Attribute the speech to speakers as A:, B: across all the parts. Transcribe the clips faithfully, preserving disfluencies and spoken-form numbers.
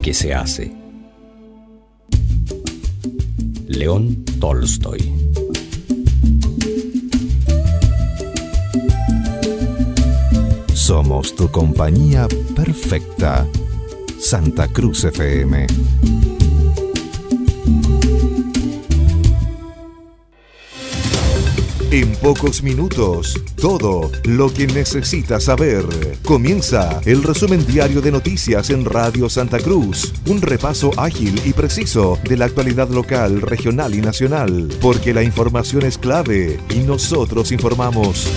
A: que se hace. León Tolstoy.
B: Somos tu compañía perfecta. Santa Cruz F M. En pocos minutos, todo lo que necesitas saber. Comienza el resumen diario de noticias en Radio Santa Cruz. Un repaso ágil y preciso de la actualidad local, regional y nacional. Porque la información es clave y nosotros informamos.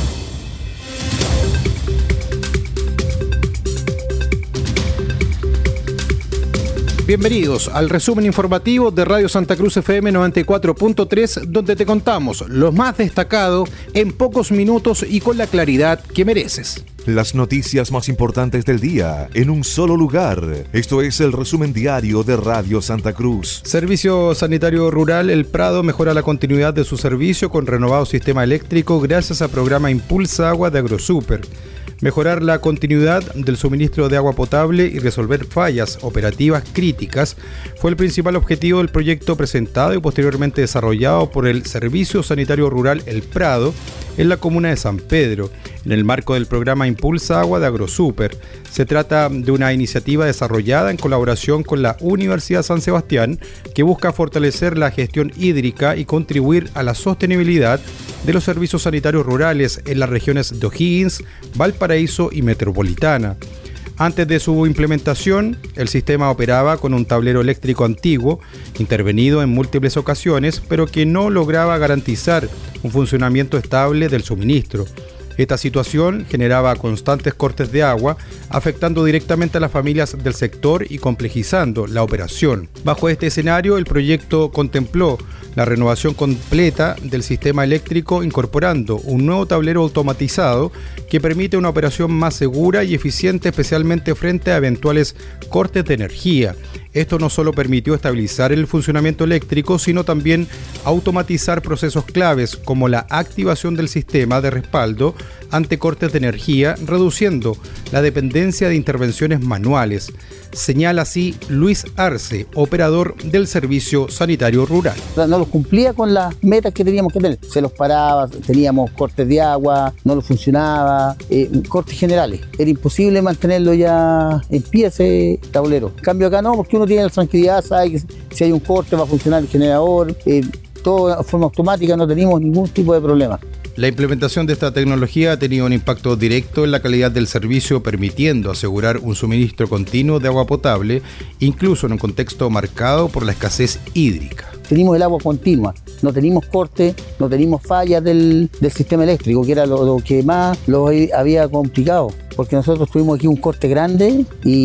C: Bienvenidos al resumen informativo de Radio Santa Cruz F M noventa y cuatro punto tres, donde te contamos lo más destacado en pocos minutos y con la claridad que mereces.
B: Las noticias más importantes del día en un solo lugar. Esto es el resumen diario de Radio Santa Cruz.
C: Servicio Sanitario Rural El Prado mejora la continuidad de su servicio con renovado sistema eléctrico gracias al programa Impulsa Agua de AgroSuper. Mejorar la continuidad del suministro de agua potable y resolver fallas operativas críticas fue el principal objetivo del proyecto presentado y posteriormente desarrollado por el Servicio Sanitario Rural El Prado en la comuna de San Pedro, en el marco del programa Impulsa Agua de AgroSuper. Se trata de una iniciativa desarrollada en colaboración con la Universidad San Sebastián que busca fortalecer la gestión hídrica y contribuir a la sostenibilidad de los servicios sanitarios rurales en las regiones de O'Higgins, Valparaíso y Metropolitana. Antes de su implementación, el sistema operaba con un tablero eléctrico antiguo, intervenido en múltiples ocasiones, pero que no lograba garantizar un funcionamiento estable del suministro. Esta situación generaba constantes cortes de agua, afectando directamente a las familias del sector y complejizando la operación. Bajo este escenario, el proyecto contempló la renovación completa del sistema eléctrico, incorporando un nuevo tablero automatizado que permite una operación más segura y eficiente, especialmente frente a eventuales cortes de energía. Esto no solo permitió estabilizar el funcionamiento eléctrico, sino también automatizar procesos claves como la activación del sistema de respaldo ante cortes de energía, reduciendo la dependencia de intervenciones manuales. Señala así Luis Arce, operador del Servicio Sanitario Rural.
D: No los cumplía con las metas que teníamos que tener. Se los paraba, teníamos cortes de agua, no lo funcionaba, eh, cortes generales. Era imposible mantenerlo ya en pie ese tablero. En cambio acá no, porque uno tiene la tranquilidad, sabe que si hay un corte va a funcionar el generador, eh, todo de forma automática, no tenemos ningún tipo de problema.
C: La implementación de esta tecnología ha tenido un impacto directo en la calidad del servicio, permitiendo asegurar un suministro continuo de agua potable, incluso en un contexto marcado por la escasez hídrica.
D: Tenemos el agua continua, no tenemos corte, no tenemos fallas del, del sistema eléctrico, que era lo, lo que más lo había complicado, porque nosotros tuvimos aquí un corte grande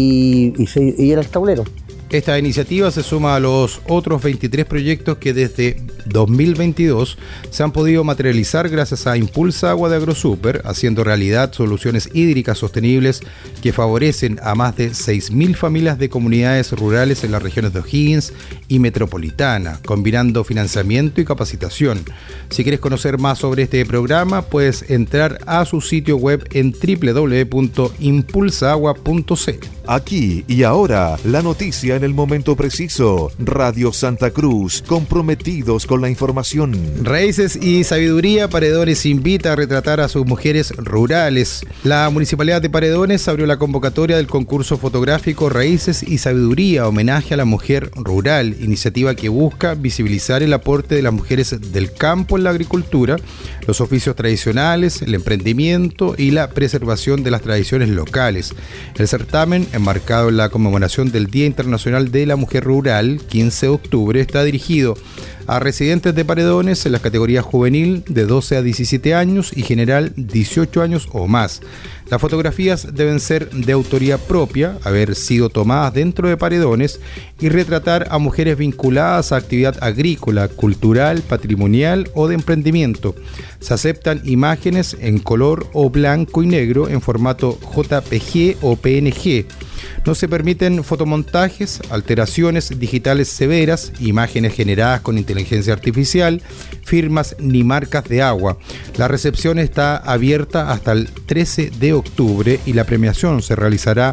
D: y, y, se, y era el tablero.
C: Esta iniciativa se suma a los otros veintitrés proyectos que desde dos mil veintidós se han podido materializar gracias a Impulsa Agua de AgroSuper, haciendo realidad soluciones hídricas sostenibles que favorecen a más de seis mil familias de comunidades rurales en las regiones de O'Higgins y Metropolitana, combinando financiamiento y capacitación. Si quieres conocer más sobre este programa, puedes entrar a su sitio web en doble u doble u doble u punto impulsa agua punto c l.
B: Aquí y ahora, la noticia en el momento preciso. Radio Santa Cruz, comprometidos con la información.
C: Raíces y Sabiduría Paredones invita a retratar a sus mujeres rurales. La Municipalidad de Paredones abrió la convocatoria del concurso fotográfico Raíces y Sabiduría, homenaje a la mujer rural, iniciativa que busca visibilizar el aporte de las mujeres del campo en la agricultura, los oficios tradicionales, el emprendimiento y la preservación de las tradiciones locales. El certamen, enmarcado en la conmemoración del Día Internacional de la Mujer Rural, quince de octubre, está dirigido a residentes de Paredones en las categorías juvenil de doce a diecisiete años y general dieciocho años o más. Las fotografías deben ser de autoría propia, haber sido tomadas dentro de Paredones y retratar a mujeres vinculadas a actividad agrícola, cultural, patrimonial o de emprendimiento. Se aceptan imágenes en color o blanco y negro en formato J P G o P N G. No se permiten fotomontajes, alteraciones digitales severas, imágenes generadas con inteligencia artificial, firmas ni marcas de agua. La recepción está abierta hasta el trece de octubre y la premiación se realizará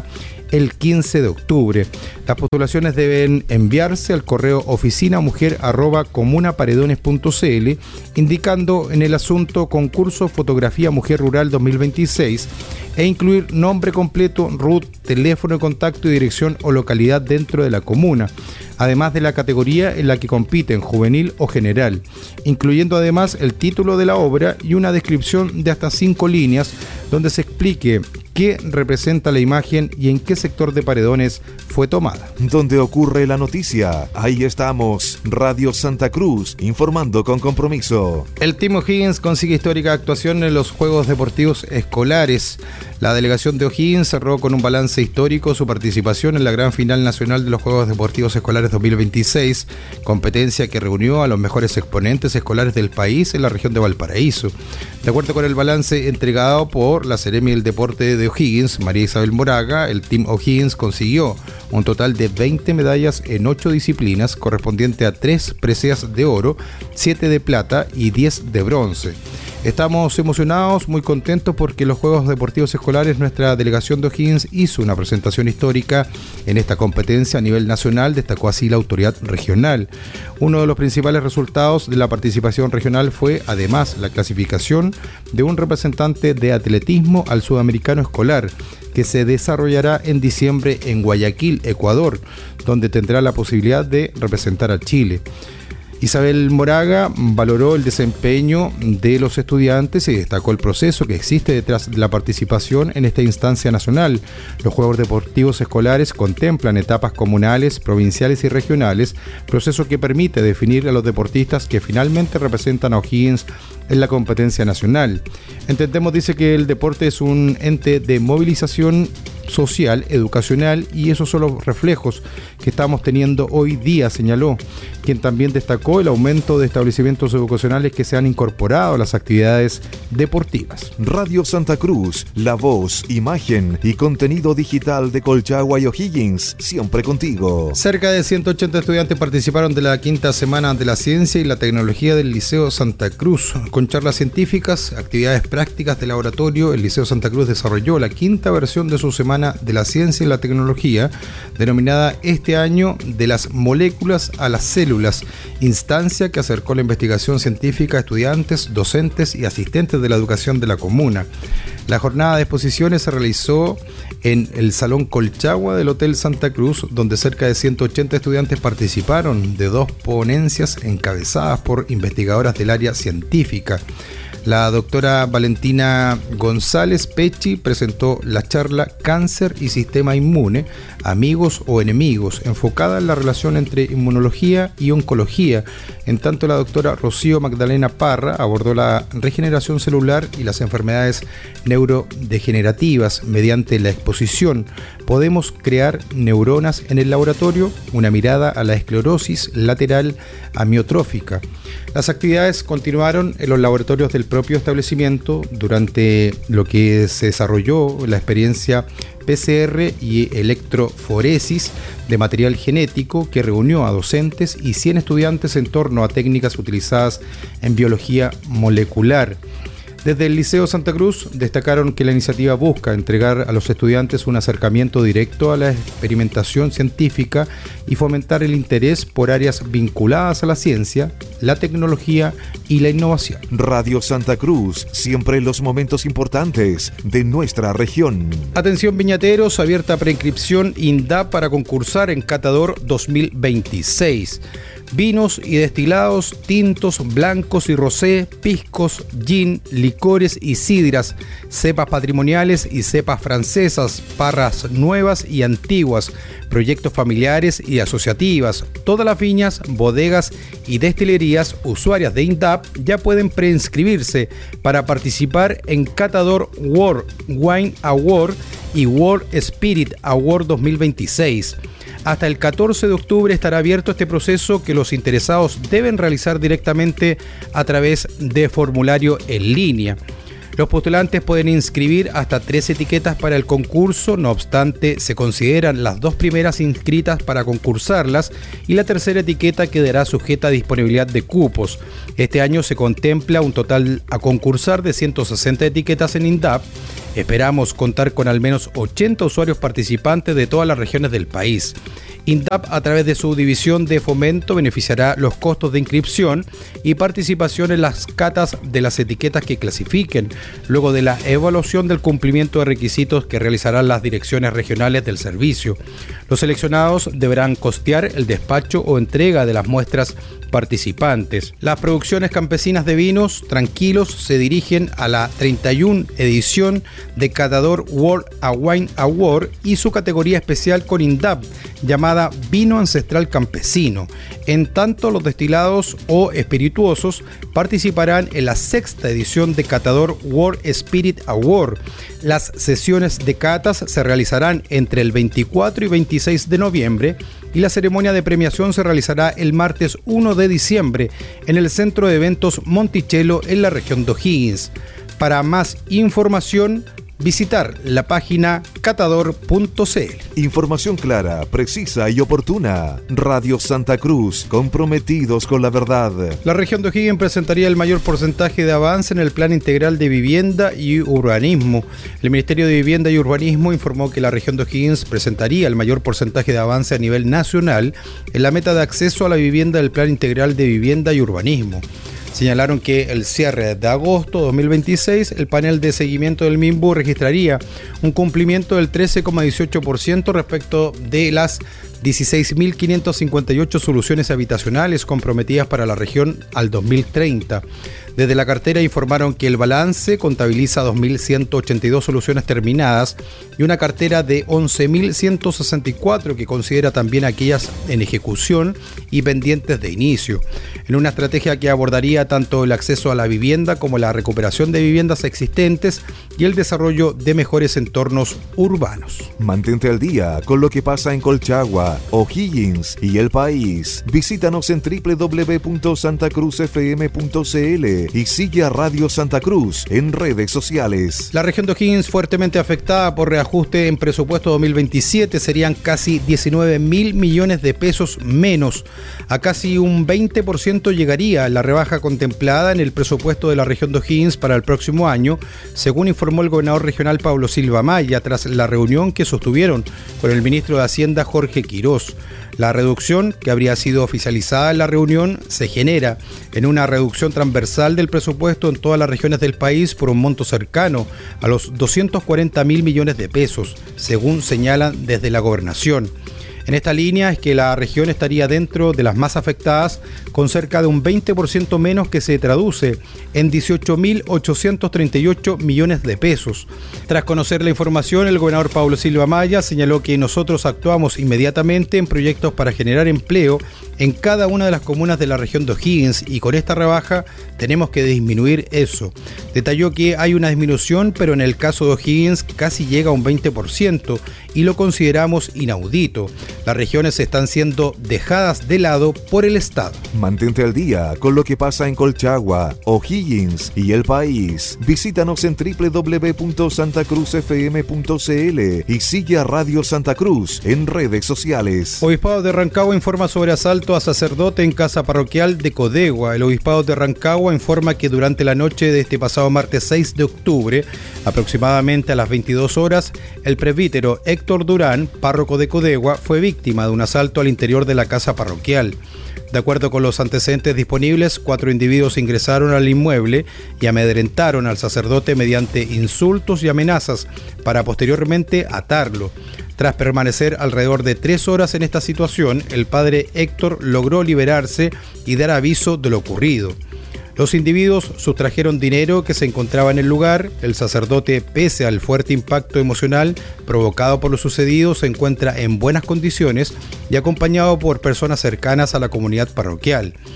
C: el quince de octubre. Las postulaciones deben enviarse al correo oficinamujer arroba comunaparedones punto cl, indicando en el asunto concurso Fotografía Mujer Rural dos mil veintiséis e incluir nombre completo, R U T, teléfono de contacto y dirección o localidad dentro de la comuna, además de la categoría en la que compiten, juvenil o general, incluyendo además el título de la obra y una descripción de hasta cinco líneas donde se explique qué representa la imagen y en qué sector de Paredones fue tomada.
B: Donde ocurre la noticia, ahí estamos. Radio Santa Cruz, informando con compromiso.
C: El Team O'Higgins consigue histórica actuación en los Juegos Deportivos Escolares. La delegación de O'Higgins cerró con un balance histórico su participación en la gran final nacional de los Juegos Deportivos Escolares dos mil veintiséis, competencia que reunió a los mejores exponentes escolares del país en la región de Valparaíso. De acuerdo con el balance entregado por la Seremi del Deporte de O'Higgins, María Isabel Moraga, el Team O'Higgins consiguió un total de veinte medallas en ocho disciplinas, correspondiente a tres preseas de oro, siete de plata y diez de bronce. Estamos emocionados, muy contentos porque en los Juegos Deportivos Escolares nuestra delegación de O'Higgins hizo una presentación histórica en esta competencia a nivel nacional, destacó así la autoridad regional. Uno de los principales resultados de la participación regional fue además la clasificación de un representante de atletismo al sudamericano escolar, que se desarrollará en diciembre en Guayaquil, Ecuador, donde tendrá la posibilidad de representar a Chile. Isabel Moraga valoró el desempeño de los estudiantes y destacó el proceso que existe detrás de la participación en esta instancia nacional. Los Juegos Deportivos Escolares contemplan etapas comunales, provinciales y regionales, proceso que permite definir a los deportistas que finalmente representan a O'Higgins en la competencia nacional. Entendemos, dice, que el deporte es un ente de movilización social, educacional, y esos son los reflejos que estamos teniendo hoy día, señaló, quien también destacó el aumento de establecimientos educacionales que se han incorporado a las actividades deportivas.
B: Radio Santa Cruz, la voz, imagen y contenido digital de Colchagua y O'Higgins, siempre contigo.
C: Cerca de ciento ochenta estudiantes participaron de la quinta semana de la ciencia y la tecnología del Liceo Santa Cruz. Con charlas científicas, actividades prácticas de laboratorio, el Liceo Santa Cruz desarrolló la quinta versión de su semana de la ciencia y la tecnología, denominada este año De las moléculas a las células, instancia que acercó la investigación científica a estudiantes, docentes y asistentes de la educación de la comuna. La jornada de exposiciones se realizó en el Salón Colchagua del Hotel Santa Cruz, donde cerca de ciento ochenta estudiantes participaron de dos ponencias encabezadas por investigadoras del área científica. La doctora Valentina González Pecci presentó la charla Cáncer y Sistema Inmune, amigos o enemigos, enfocada en la relación entre inmunología y oncología. En tanto, la doctora Rocío Magdalena Parra abordó la regeneración celular y las enfermedades neurodegenerativas mediante la exposición ¿Podemos crear neuronas en el laboratorio? Una mirada a la esclerosis lateral amiotrófica. Las actividades continuaron en los laboratorios del propio establecimiento, durante lo que se desarrolló la experiencia P C R y electroforesis de material genético, que reunió a docentes y cien estudiantes en torno a técnicas utilizadas en biología molecular. Desde el Liceo Santa Cruz destacaron que la iniciativa busca entregar a los estudiantes un acercamiento directo a la experimentación científica y fomentar el interés por áreas vinculadas a la ciencia, la tecnología y la innovación.
B: Radio Santa Cruz, siempre en los momentos importantes de nuestra región.
C: Atención viñateros, abierta preinscripción INDAP para concursar en Catador dos mil veintiséis. Vinos y destilados, tintos, blancos y rosé, piscos, gin, licores y sidras, cepas patrimoniales y cepas francesas, parras nuevas y antiguas, proyectos familiares y asociativas. Todas las viñas, bodegas y destilerías usuarias de INDAP ya pueden preinscribirse para participar en Catador World Wine Award y World Spirit Award dos mil veintiséis. Hasta el catorce de octubre estará abierto este proceso, que los interesados deben realizar directamente a través de formulario en línea. Los postulantes pueden inscribir hasta tres etiquetas para el concurso, no obstante, se consideran las dos primeras inscritas para concursarlas y la tercera etiqueta quedará sujeta a disponibilidad de cupos. Este año se contempla un total a concursar de ciento sesenta etiquetas en INDAP. Esperamos contar con al menos ochenta usuarios participantes de todas las regiones del país. INDAP, a través de su división de fomento, beneficiará los costos de inscripción y participación en las catas de las etiquetas que clasifiquen, luego de la evaluación del cumplimiento de requisitos que realizarán las direcciones regionales del servicio. Los seleccionados deberán costear el despacho o entrega de las muestras participantes. Las producciones campesinas de vinos tranquilos se dirigen a la treinta y una edición de Catador World Wine Award y su categoría especial con INDAP, llamada Vino Ancestral Campesino. En tanto, los destilados o espirituosos participarán en la sexta edición de Catador World Spirit Award. Las sesiones de catas se realizarán entre el veinticuatro y veintiséis de noviembre y la ceremonia de premiación se realizará el martes uno de diciembre en el Centro de Eventos Monticello en la región de O'Higgins. Para más información, visitar la página catador punto c l.
B: Información clara, precisa y oportuna. Radio Santa Cruz, comprometidos con la verdad.
C: La región de O'Higgins presentaría el mayor porcentaje de avance en el Plan Integral de Vivienda y Urbanismo. El Ministerio de Vivienda y Urbanismo informó que la región de O'Higgins presentaría el mayor porcentaje de avance a nivel nacional en la meta de acceso a la vivienda del Plan Integral de Vivienda y Urbanismo. Señalaron que el cierre de agosto dos mil veintiséis, el panel de seguimiento del MIMBU registraría un cumplimiento del trece coma dieciocho por ciento respecto de las dieciséis mil quinientas cincuenta y ocho soluciones habitacionales comprometidas para la región al dos mil treinta. Desde la cartera informaron que el balance contabiliza dos mil ciento ochenta y dos soluciones terminadas y una cartera de once mil ciento sesenta y cuatro que considera también aquellas en ejecución y pendientes de inicio, en una estrategia que abordaría tanto el acceso a la vivienda como la recuperación de viviendas existentes y el desarrollo de mejores entornos urbanos.
B: Mantente al día con lo que pasa en Colchagua, O'Higgins y el país. Visítanos en doble u doble u doble u punto santa cruz f m punto c l y sigue a Radio Santa Cruz en redes sociales.
C: La región de O'Higgins fuertemente afectada por reajuste en presupuesto dos mil veintisiete serían casi diecinueve mil millones de pesos menos. A casi un veinte por ciento llegaría la rebaja contemplada en el presupuesto de la región de O'Higgins para el próximo año, según informó el gobernador regional Pablo Silva Maya tras la reunión que sostuvieron con el ministro de Hacienda Jorge Quirós. La reducción, que habría sido oficializada en la reunión, se genera en una reducción transversal del presupuesto en todas las regiones del país por un monto cercano a los doscientos cuarenta mil millones de pesos, según señalan desde la gobernación. En esta línea es que la región estaría dentro de las más afectadas, con cerca de un veinte por ciento menos, que se traduce en dieciocho mil ochocientos treinta y ocho millones de pesos. Tras conocer la información, el gobernador Pablo Silva Maya señaló que nosotros actuamos inmediatamente en proyectos para generar empleo en cada una de las comunas de la región de O'Higgins y con esta rebaja tenemos que disminuir eso. Detalló que hay una disminución, pero en el caso de O'Higgins casi llega a un veinte por ciento y lo consideramos inaudito. Las regiones están siendo dejadas de lado por el Estado.
B: Mantente al día con lo que pasa en Colchagua, O'Higgins y el país. Visítanos en doble u doble u doble u punto santa cruz f m punto c l y sigue a Radio Santa Cruz en redes sociales.
C: Obispado de Rancagua informa sobre asalto a sacerdote en casa parroquial de Codegua. El Obispado de Rancagua informa que durante la noche de este pasado martes seis de octubre, aproximadamente a las veintidós horas, el presbítero Héctor Durán, párroco de Codegua, fue víctima de un asalto al interior de la casa parroquial. De acuerdo con los antecedentes disponibles, cuatro individuos ingresaron al inmueble y amedrentaron al sacerdote mediante insultos y amenazas para posteriormente atarlo. Tras permanecer alrededor de tres horas en esta situación, el padre Héctor logró liberarse y dar aviso de lo ocurrido. Los individuos sustrajeron dinero que se encontraba en el lugar. El sacerdote, pese al fuerte impacto emocional provocado por lo sucedido, se encuentra en buenas condiciones y acompañado por personas cercanas a la comunidad parroquial.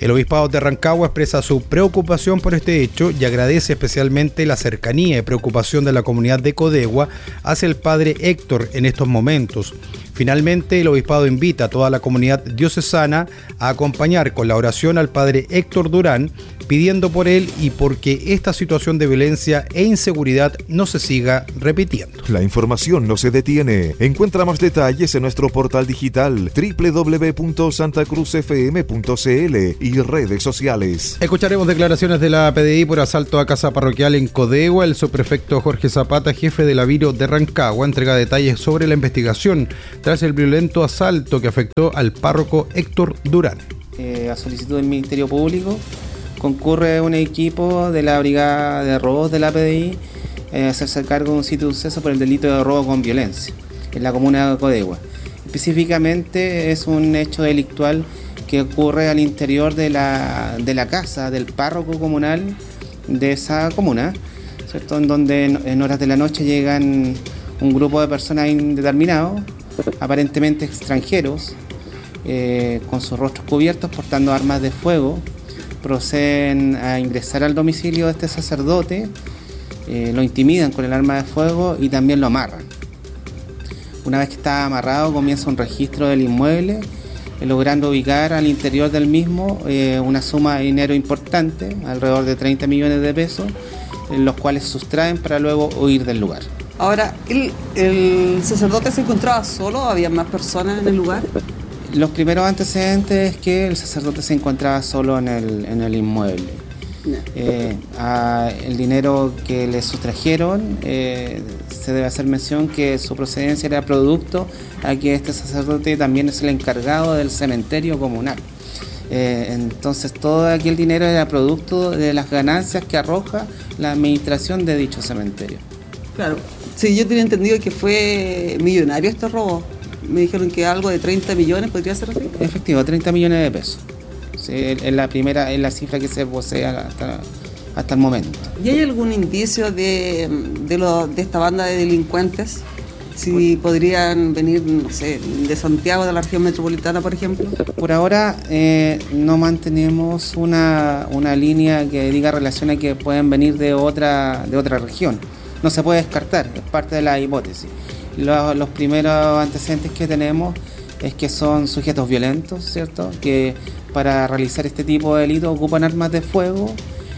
C: El Obispado de Rancagua expresa su preocupación por este hecho y agradece especialmente la cercanía y preocupación de la comunidad de Codegua hacia el padre Héctor en estos momentos. Finalmente, el Obispado invita a toda la comunidad diocesana a acompañar con la oración al padre Héctor Durán, pidiendo por él y porque esta situación de violencia e inseguridad no se siga repitiendo.
B: La información no se detiene. Encuentra más detalles en nuestro portal digital doble u doble u doble u punto santa cruz f m punto c l y redes sociales.
C: Escucharemos declaraciones de la P D I por asalto a casa parroquial en Codegua. El subprefecto Jorge Zapata, jefe de la Viro de Rancagua, entrega detalles sobre la investigación tras el violento asalto que afectó al párroco Héctor Durán.
E: Eh, a solicitud del Ministerio Público concurre un equipo de la Brigada de Robos de la P D I eh, a hacerse cargo de un sitio de suceso por el delito de robo con violencia en la comuna de Codegua. Específicamente es un hecho delictual que ocurre al interior de la, de la casa del párroco comunal de esa comuna, ¿cierto? En donde en, en horas de la noche llegan un grupo de personas indeterminados, aparentemente extranjeros, eh, con sus rostros cubiertos, portando armas de fuego, proceden a ingresar al domicilio de este sacerdote, eh, lo intimidan con el arma de fuego y también lo amarran. Una vez que está amarrado, comienza un registro del inmueble, eh, logrando ubicar al interior del mismo eh, una suma de dinero importante, alrededor de treinta millones de pesos, eh, los cuales sustraen para luego huir del lugar.
F: Ahora, ¿el, el sacerdote se encontraba solo? ¿Había más personas en el lugar?
E: Los primeros antecedentes es que el sacerdote se encontraba solo en el, en el inmueble. No. Eh, a el dinero que le sustrajeron, eh, se debe hacer mención que su procedencia era producto a que este sacerdote también es el encargado del cementerio comunal. Eh, entonces todo aquel dinero era producto de las ganancias que arroja la administración de dicho cementerio.
F: Claro, sí, yo tenía entendido que fue millonario este robo. Me dijeron que algo de treinta millones podría ser así.
E: Efectivo, treinta millones de pesos. Sí, es la primera, es la cifra que se posee hasta, hasta el momento.
F: ¿Y hay algún indicio de, de, lo, de esta banda de delincuentes? Si podrían venir, no sé, de Santiago, de la región metropolitana, por ejemplo.
E: Por ahora eh, no mantenemos una, una línea que diga relación a que pueden venir de otra, de otra región. No se puede descartar, es parte de la hipótesis. Los, los primeros antecedentes que tenemos es que son sujetos violentos, ¿cierto? Que para realizar este tipo de delitos ocupan armas de fuego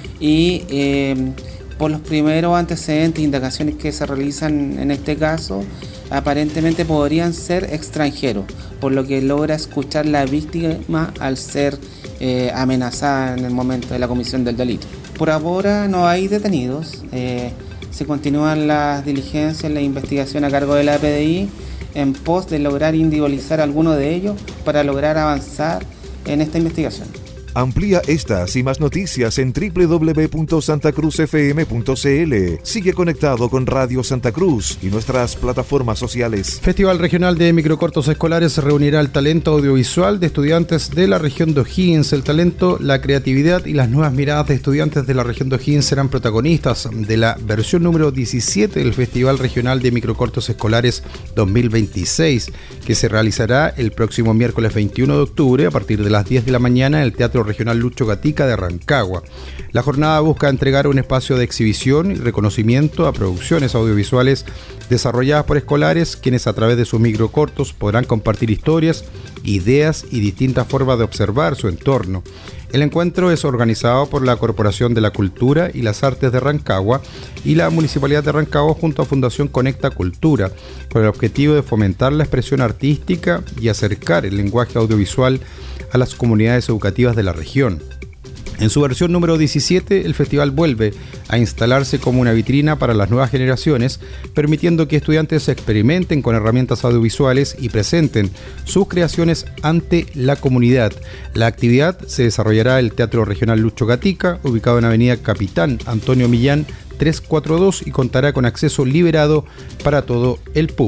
E: y eh, por los primeros antecedentes e indagaciones que se realizan en este caso, aparentemente podrían ser extranjeros, por lo que logra escuchar la víctima al ser eh, amenazada en el momento de la comisión del delito. Por ahora no hay detenidos. Eh, Se continúan las diligencias, la investigación a cargo de la P D I en pos de lograr individualizar a alguno de ellos para lograr avanzar en esta investigación.
B: Amplía estas y más noticias en doble u doble u doble u punto santa cruz f m punto c l. Sigue conectado con Radio Santa Cruz y nuestras plataformas sociales.
C: Festival Regional de Microcortos Escolares reunirá el talento audiovisual de estudiantes de la región de O'Higgins. El talento, la creatividad y las nuevas miradas de estudiantes de la región de O'Higgins serán protagonistas de la versión número diecisiete del Festival Regional de Microcortos Escolares dos mil veintiséis, que se realizará el próximo miércoles veintiuno de octubre a partir de las diez de la mañana en el Teatro Regional Lucho Gatica de Rancagua. La jornada busca entregar un espacio de exhibición y reconocimiento a producciones audiovisuales desarrolladas por escolares, quienes a través de sus microcortos podrán compartir historias, ideas y distintas formas de observar su entorno. El encuentro es organizado por la Corporación de la Cultura y las Artes de Rancagua y la Municipalidad de Rancagua junto a Fundación Conecta Cultura, con el objetivo de fomentar la expresión artística y acercar el lenguaje audiovisual a las comunidades educativas de la región. En su versión número diecisiete, el festival vuelve a instalarse como una vitrina para las nuevas generaciones, permitiendo que estudiantes experimenten con herramientas audiovisuales y presenten sus creaciones ante la comunidad. La actividad se desarrollará en el Teatro Regional Lucho Gatica, ubicado en Avenida Capitán Antonio Millán trescientos cuarenta y dos, y contará con acceso liberado para todo el público.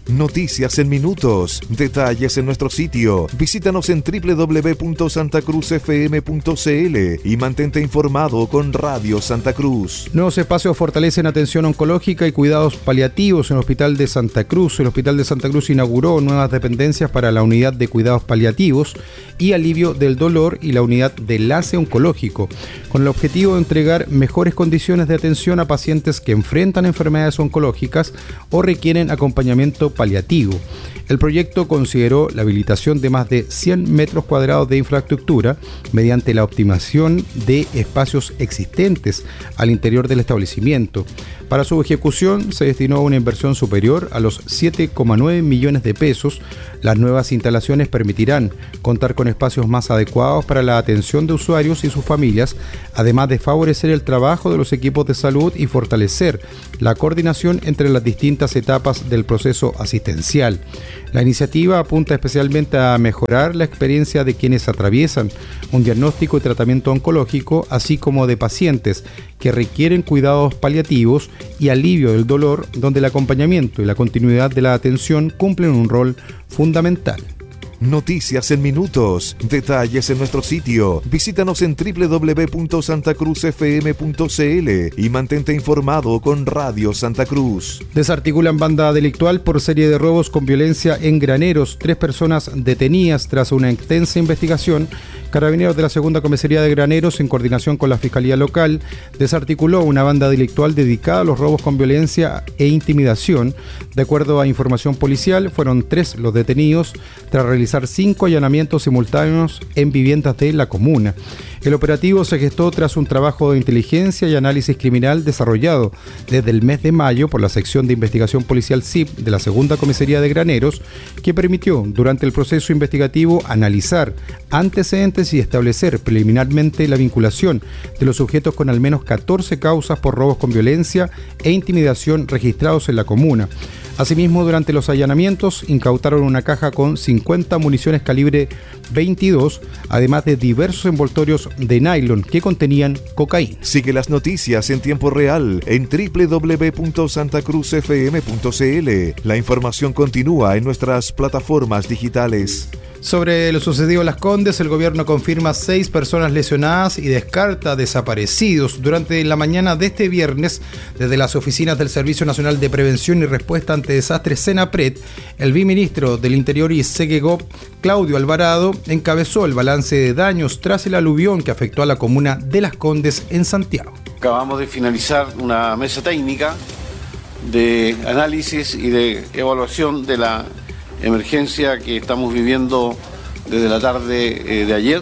B: Noticias en minutos. Detalles en nuestro sitio. Visítanos en doble u doble u doble u punto santa cruz f m punto c l y mantente informado con Radio Santa Cruz.
C: Nuevos espacios fortalecen atención oncológica y cuidados paliativos en el Hospital de Santa Cruz. El Hospital de Santa Cruz inauguró nuevas dependencias para la unidad de cuidados paliativos y alivio del dolor y la unidad de enlace oncológico, con el objetivo de entregar mejores condiciones de atención a pacientes que enfrentan enfermedades oncológicas o requieren acompañamiento paliativo. El proyecto consideró la habilitación de más de cien metros cuadrados de infraestructura mediante la optimización de espacios existentes al interior del establecimiento. Para su ejecución se destinó una inversión superior a los siete coma nueve millones de pesos. Las nuevas instalaciones permitirán contar con espacios más adecuados para la atención de usuarios y sus familias, además de favorecer el trabajo de los equipos de salud y fortalecer la coordinación entre las distintas etapas del proceso asistencial. La iniciativa apunta especialmente a mejorar la experiencia de quienes atraviesan un diagnóstico y tratamiento oncológico, así como de pacientes que requieren cuidados paliativos y alivio del dolor, donde el acompañamiento y la continuidad de la atención cumplen un rol fundamental.
B: Noticias en minutos. Detalles en nuestro sitio. Visítanos en doble u doble u doble u punto santa cruz f m punto c l y mantente informado con Radio Santa Cruz.
C: Desarticulan banda delictual por serie de robos con violencia en Graneros. Tres personas detenidas tras una extensa investigación. Carabineros de la Segunda Comisaría de Graneros, en coordinación con la Fiscalía Local, desarticuló una banda delictual dedicada a los robos con violencia e intimidación. De acuerdo a información policial, fueron tres los detenidos tras realizar cinco allanamientos simultáneos en viviendas de la comuna. El operativo se gestó tras un trabajo de inteligencia y análisis criminal desarrollado desde el mes de mayo por la Sección de Investigación Policial S I P de la Segunda Comisaría de Graneros, que permitió durante el proceso investigativo analizar antecedentes y establecer preliminarmente la vinculación de los sujetos con al menos catorce causas por robos con violencia e intimidación registrados en la comuna. Asimismo, durante los allanamientos incautaron una caja con cincuenta municiones calibre veintidós, además de diversos envoltorios de nylon que contenían cocaína.
B: Sigue las noticias en tiempo real en doble u doble u doble u punto santa cruz f m punto c l. La información continúa en nuestras plataformas digitales.
C: Sobre lo sucedido en Las Condes, el gobierno confirma seis personas lesionadas y descarta desaparecidos. Durante la mañana de este viernes, desde las oficinas del Servicio Nacional de Prevención y Respuesta ante Desastres, SENAPRED, el viceministro del Interior y SEGEGOP, Claudio Alvarado, encabezó el balance de daños tras el aluvión que afectó a la comuna de Las Condes en Santiago.
G: Acabamos de finalizar una mesa técnica de análisis y de evaluación de la emergencia que estamos viviendo desde la tarde eh, de ayer.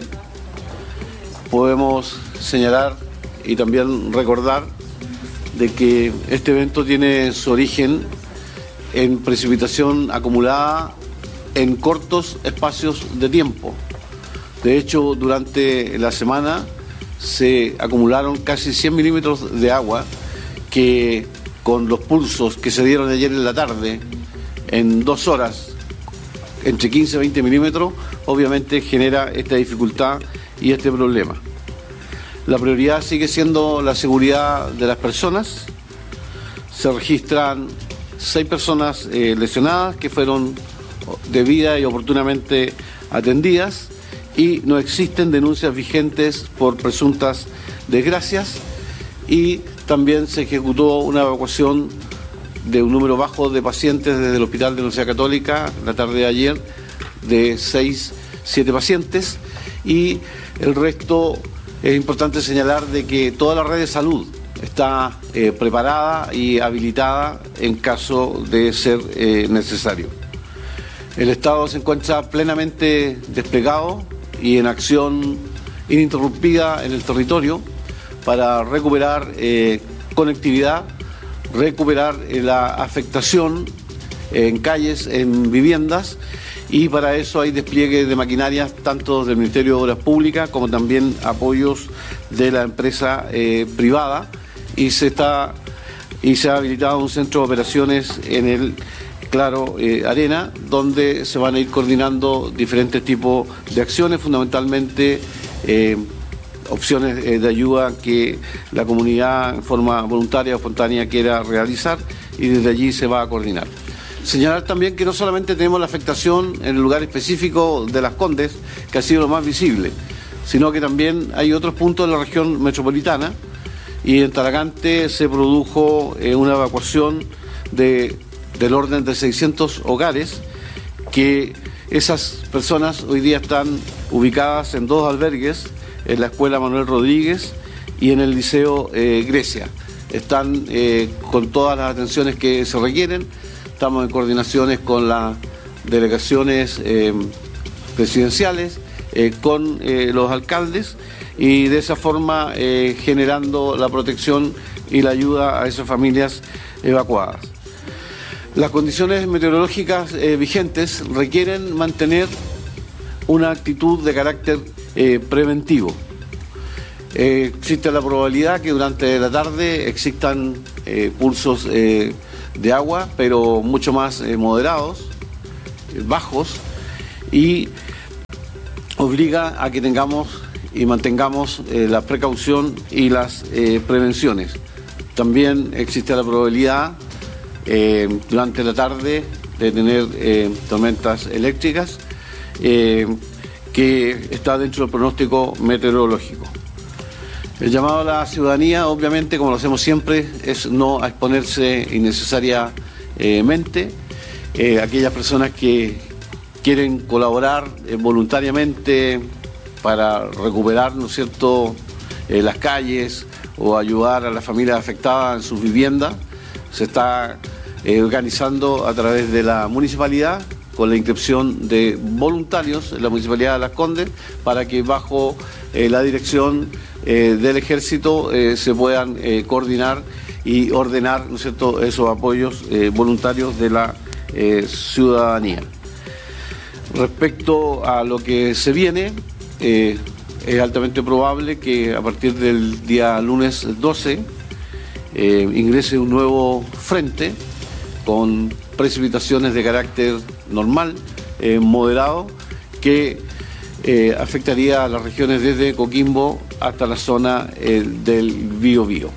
G: Podemos señalar y también recordar de que este evento tiene su origen en precipitación acumulada en cortos espacios de tiempo. De hecho, durante la semana se acumularon casi cien milímetros de agua que, con los pulsos que se dieron ayer en la tarde, en dos horas, entre quince y veinte milímetros, obviamente genera esta dificultad y este problema. La prioridad sigue siendo la seguridad de las personas. Se registran seis personas eh, lesionadas que fueron debida y oportunamente atendidas, y no existen denuncias vigentes por presuntas desgracias, y también se ejecutó una evacuación de un número bajo de pacientes desde el Hospital de la Universidad Católica la tarde de ayer, de seis, siete pacientes, y el resto es importante señalar de que toda la red de salud está eh, preparada y habilitada en caso de ser eh, necesario. El Estado se encuentra plenamente desplegado y en acción ininterrumpida en el territorio para recuperar eh, conectividad, recuperar eh, la afectación en calles, en viviendas, y para eso hay despliegue de maquinarias tanto del Ministerio de Obras Públicas como también apoyos de la empresa eh, privada, y se está y se ha habilitado un centro de operaciones en el Claro eh, Arena, donde se van a ir coordinando diferentes tipos de acciones, fundamentalmente eh, opciones eh, de ayuda que la comunidad en forma voluntaria o espontánea quiera realizar, y desde allí se va a coordinar. Señalar también que no solamente tenemos la afectación en el lugar específico de Las Condes, que ha sido lo más visible, sino que también hay otros puntos de la región metropolitana, y en Talagante se produjo eh, una evacuación de, del orden de seiscientos hogares, que esas personas hoy día están ubicadas en dos albergues, en la Escuela Manuel Rodríguez y en el Liceo eh, Grecia. Están eh, con todas las atenciones que se requieren. Estamos en coordinaciones con las delegaciones eh, presidenciales, eh, con eh, los alcaldes, y de esa forma eh, generando la protección y la ayuda a esas familias evacuadas. Las condiciones meteorológicas eh, vigentes requieren mantener una actitud de carácter eh, preventivo. Eh, existe la probabilidad que durante la tarde existan eh, pulsos eh, de agua, pero mucho más eh, moderados, eh, bajos, y obliga a que tengamos y mantengamos eh, la precaución y las eh, prevenciones. También existe la probabilidad eh, durante la tarde de tener eh, tormentas eléctricas, eh, que está dentro del pronóstico meteorológico. El llamado a la ciudadanía, obviamente, como lo hacemos siempre, es no a exponerse innecesariamente. Eh, aquellas personas que quieren colaborar eh, voluntariamente para recuperar, ¿no es cierto?, eh, las calles o ayudar a las familias afectadas en sus viviendas, se está eh, organizando a través de la municipalidad, con la inscripción de voluntarios en la Municipalidad de Las Condes, para que bajo eh, la dirección eh, del Ejército eh, se puedan eh, coordinar y ordenar, ¿no es cierto?, esos apoyos eh, voluntarios de la eh, ciudadanía. Respecto a lo que se viene, eh, es altamente probable que a partir del día lunes doce eh, ingrese un nuevo frente con precipitaciones de carácter normal, eh, moderado, que eh, afectaría a las regiones desde Coquimbo hasta la zona eh, del Biobío.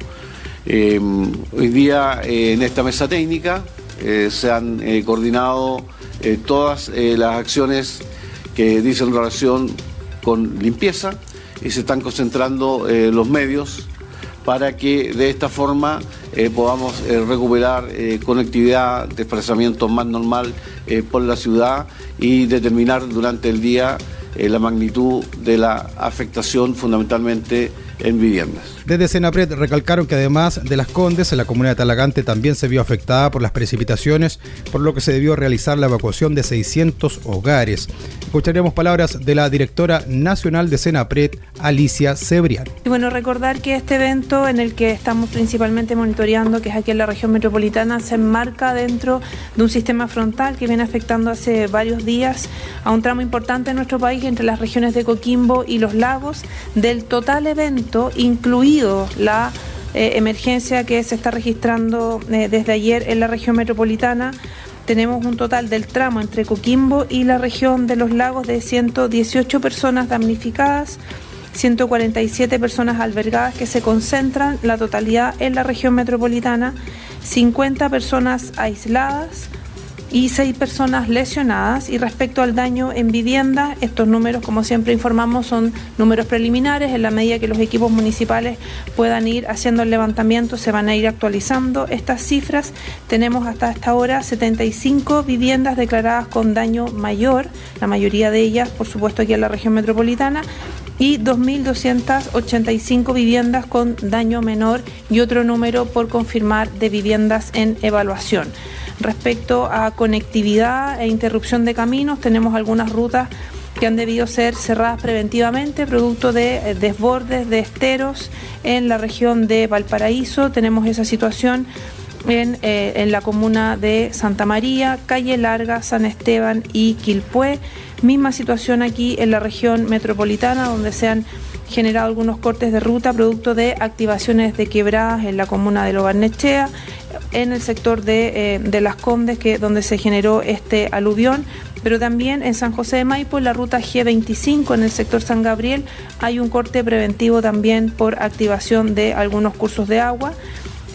G: Eh, hoy día eh, en esta mesa técnica eh, se han eh, coordinado eh, todas eh, las acciones que dicen relación con limpieza, y se están concentrando eh, los medios para que de esta forma eh, podamos eh, recuperar eh, conectividad, desplazamiento más normal eh, por la ciudad, y determinar durante el día eh, la magnitud de la afectación, fundamentalmente en viviendas.
C: Desde Senapred recalcaron que además de Las Condes, la comuna de Talagante también se vio afectada por las precipitaciones, por lo que se debió realizar la evacuación de seiscientos hogares. Escucharemos palabras de la directora nacional de Senapred, Alicia Cebrián.
H: Y bueno, recordar que este evento en el que estamos principalmente monitoreando, que es aquí en la región metropolitana, se enmarca dentro de un sistema frontal que viene afectando hace varios días a un tramo importante en nuestro país, entre las regiones de Coquimbo y Los Lagos. Del total evento, incluido la eh, emergencia que se está registrando eh, desde ayer en la región metropolitana, tenemos un total del tramo entre Coquimbo y la región de Los Lagos de ciento dieciocho personas damnificadas, ciento cuarenta y siete personas albergadas que se concentran la totalidad en la región metropolitana, cincuenta personas aisladas y seis personas lesionadas. Y respecto al daño en vivienda, estos números, como siempre informamos, son números preliminares. En la medida que los equipos municipales puedan ir haciendo el levantamiento, se van a ir actualizando estas cifras. Tenemos hasta esta hora setenta y cinco viviendas declaradas con daño mayor, la mayoría de ellas, por supuesto, aquí en la región metropolitana, y dos mil doscientas ochenta y cinco viviendas con daño menor, y otro número por confirmar de viviendas en evaluación. Respecto a conectividad e interrupción de caminos, tenemos algunas rutas que han debido ser cerradas preventivamente, producto de desbordes de esteros en la región de Valparaíso. Tenemos esa situación en, eh, en la comuna de Santa María, Calle Larga, San Esteban y Quilpué. Misma situación aquí en la región metropolitana, donde se han generado algunos cortes de ruta producto de activaciones de quebradas en la comuna de Lo Barnechea, en el sector de, eh, de Las Condes, que donde se generó este aluvión, pero también en San José de Maipo, en la ruta G veinticinco, en el sector San Gabriel, hay un corte preventivo también por activación de algunos cursos de agua.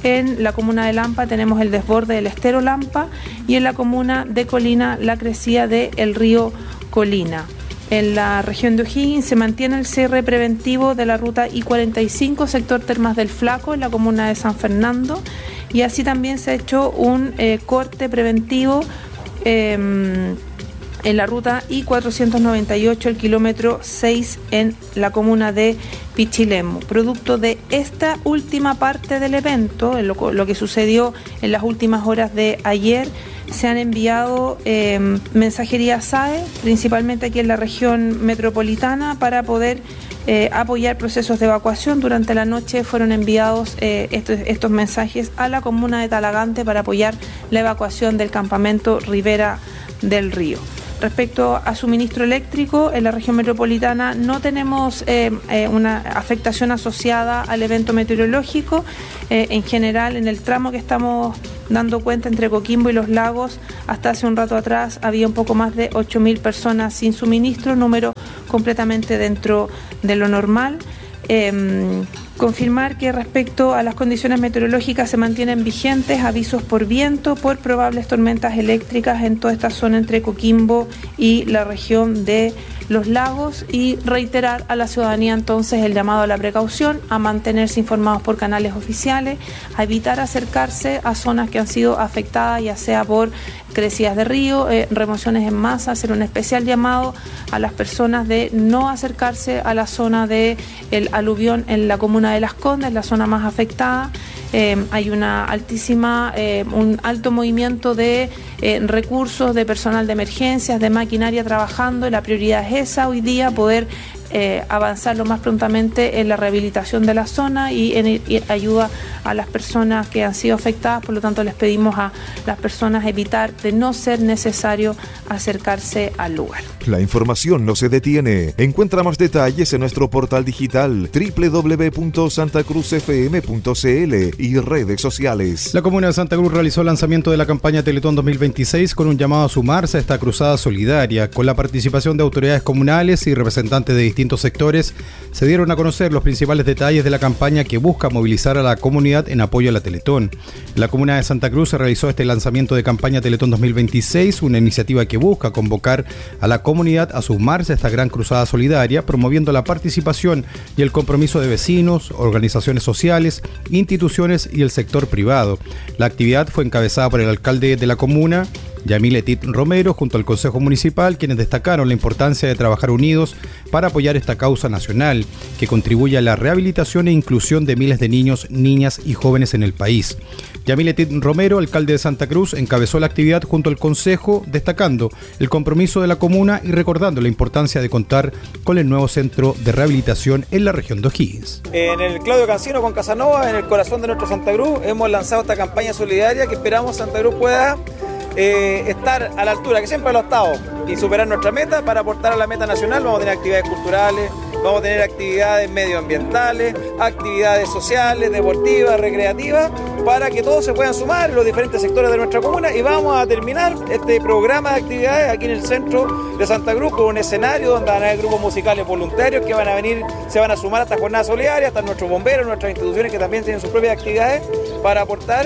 H: En la comuna de Lampa tenemos el desborde del estero Lampa y en la comuna de Colina la crecida del río Colina. En la región de O'Higgins se mantiene el cierre preventivo de la ruta I cuarenta y cinco, sector Termas del Flaco, en la comuna de San Fernando, y así también se ha hecho un eh, corte preventivo eh, en la ruta I cuatrocientos noventa y ocho, el kilómetro seis, en la comuna de Pichilemu. Producto de esta última parte del evento, lo, lo que sucedió en las últimas horas de ayer, se han enviado eh, mensajerías S A E, principalmente aquí en la región metropolitana, para poder eh, apoyar procesos de evacuación. Durante la noche fueron enviados eh, estos, estos mensajes a la comuna de Talagante para apoyar la evacuación del campamento Ribera del Río. Respecto a suministro eléctrico, en la región metropolitana no tenemos eh, eh, una afectación asociada al evento meteorológico. Eh, en general, en el tramo que estamos dando cuenta entre Coquimbo y Los Lagos, hasta hace un rato atrás había un poco más de ocho mil personas sin suministro, número completamente dentro de lo normal. Eh, confirmar que respecto a las condiciones meteorológicas se mantienen vigentes avisos por viento por probables tormentas eléctricas en toda esta zona entre Coquimbo y la región de Los Lagos, y reiterar a la ciudadanía entonces el llamado a la precaución, a mantenerse informados por canales oficiales, a evitar acercarse a zonas que han sido afectadas ya sea por crecidas de río, eh, remociones en masa, hacer un especial llamado a las personas de no acercarse a la zona del aluvión en la comuna de Las Condes, la zona más afectada. Eh, hay una altísima, eh, un alto movimiento de eh, recursos, de personal de emergencias, de maquinaria trabajando, y la prioridad es esa hoy día, poder eh, avanzar lo más prontamente en la rehabilitación de la zona y en y ayuda a las personas que han sido afectadas. Por lo tanto, les pedimos a las personas evitar, de no ser necesario, acercarse al lugar.
B: La información no se detiene. Encuentra más detalles en nuestro portal digital doble u doble u doble u punto santa cruz f m punto c l y redes sociales.
C: La comuna de Santa Cruz realizó el lanzamiento de la campaña Teletón dos mil veintiséis con un llamado a sumarse a esta cruzada solidaria. Con la participación de autoridades comunales y representantes de distintos sectores, se dieron a conocer los principales detalles de la campaña que busca movilizar a la comunidad en apoyo a la Teletón. En la comuna de Santa Cruz se realizó este lanzamiento de campaña Teletón dos mil veintiséis, una iniciativa que busca convocar a la comunidad a sumarse a esta gran cruzada solidaria, promoviendo la participación y el compromiso de vecinos, organizaciones sociales, instituciones y el sector privado. La actividad fue encabezada por el alcalde de la comuna, Yamil Etit Romero, junto al Consejo Municipal, quienes destacaron la importancia de trabajar unidos para apoyar esta causa nacional, que contribuye a la rehabilitación e inclusión de miles de niños, niñas y jóvenes en el país. Yamil Etit Romero, alcalde de Santa Cruz, encabezó la actividad junto al Consejo, destacando el compromiso de la comuna y recordando la importancia de contar con el nuevo centro de rehabilitación en la región de O'Higgins.
I: En el Claudio Cancino con Casanova, en el corazón de nuestro Santa Cruz, hemos lanzado esta campaña solidaria que esperamos Santa Cruz pueda Eh, estar a la altura, que siempre lo ha estado, y superar nuestra meta para aportar a la meta nacional. Vamos a tener actividades culturales, vamos a tener actividades medioambientales, actividades sociales, deportivas, recreativas, para que todos se puedan sumar en los diferentes sectores de nuestra comuna, y vamos a terminar este programa de actividades aquí en el centro de Santa Cruz con un escenario donde van a haber grupos musicales voluntarios que van a venir, se van a sumar a esta jornada solidaria, hasta nuestros bomberos, nuestras instituciones que también tienen sus propias actividades para aportar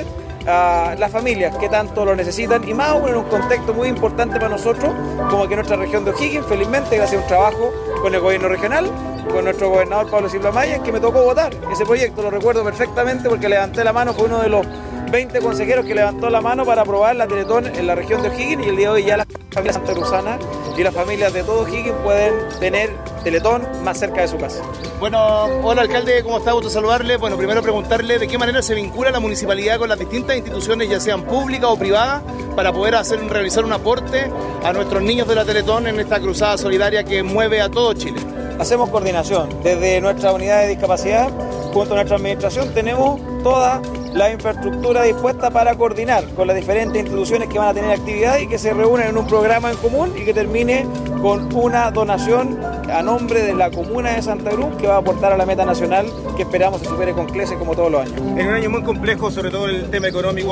I: a las familias que tanto lo necesitan, y más aún en un contexto muy importante para nosotros como que nuestra región de O'Higgins, felizmente gracias a un trabajo con el gobierno regional, con nuestro gobernador Pablo Silva Maya, que me tocó votar ese proyecto. Lo recuerdo perfectamente porque levanté la mano, fue uno de los veinte consejeros que levantó la mano para aprobar la Teletón en la región de O'Higgins, y el día de hoy ya las familias santacruzanas y las familias de todo O'Higgins pueden tener Teletón más cerca de su casa.
J: Bueno, hola alcalde, ¿cómo está? Gusto saludarle. Bueno, primero preguntarle de qué manera se vincula la municipalidad con las distintas instituciones, ya sean públicas o privadas, para poder hacer, realizar un aporte a nuestros niños de la Teletón en esta cruzada solidaria que mueve a todo Chile.
I: Hacemos coordinación desde nuestra unidad de discapacidad, junto a nuestra administración tenemos toda la infraestructura dispuesta para coordinar con las diferentes instituciones que van a tener actividad y que se reúnen en un programa en común y que termine con una donación a nombre de la comuna de Santa Cruz que va a aportar a la meta nacional que esperamos se supere con creces como todos los años.
J: En un año muy complejo, sobre todo el tema económico,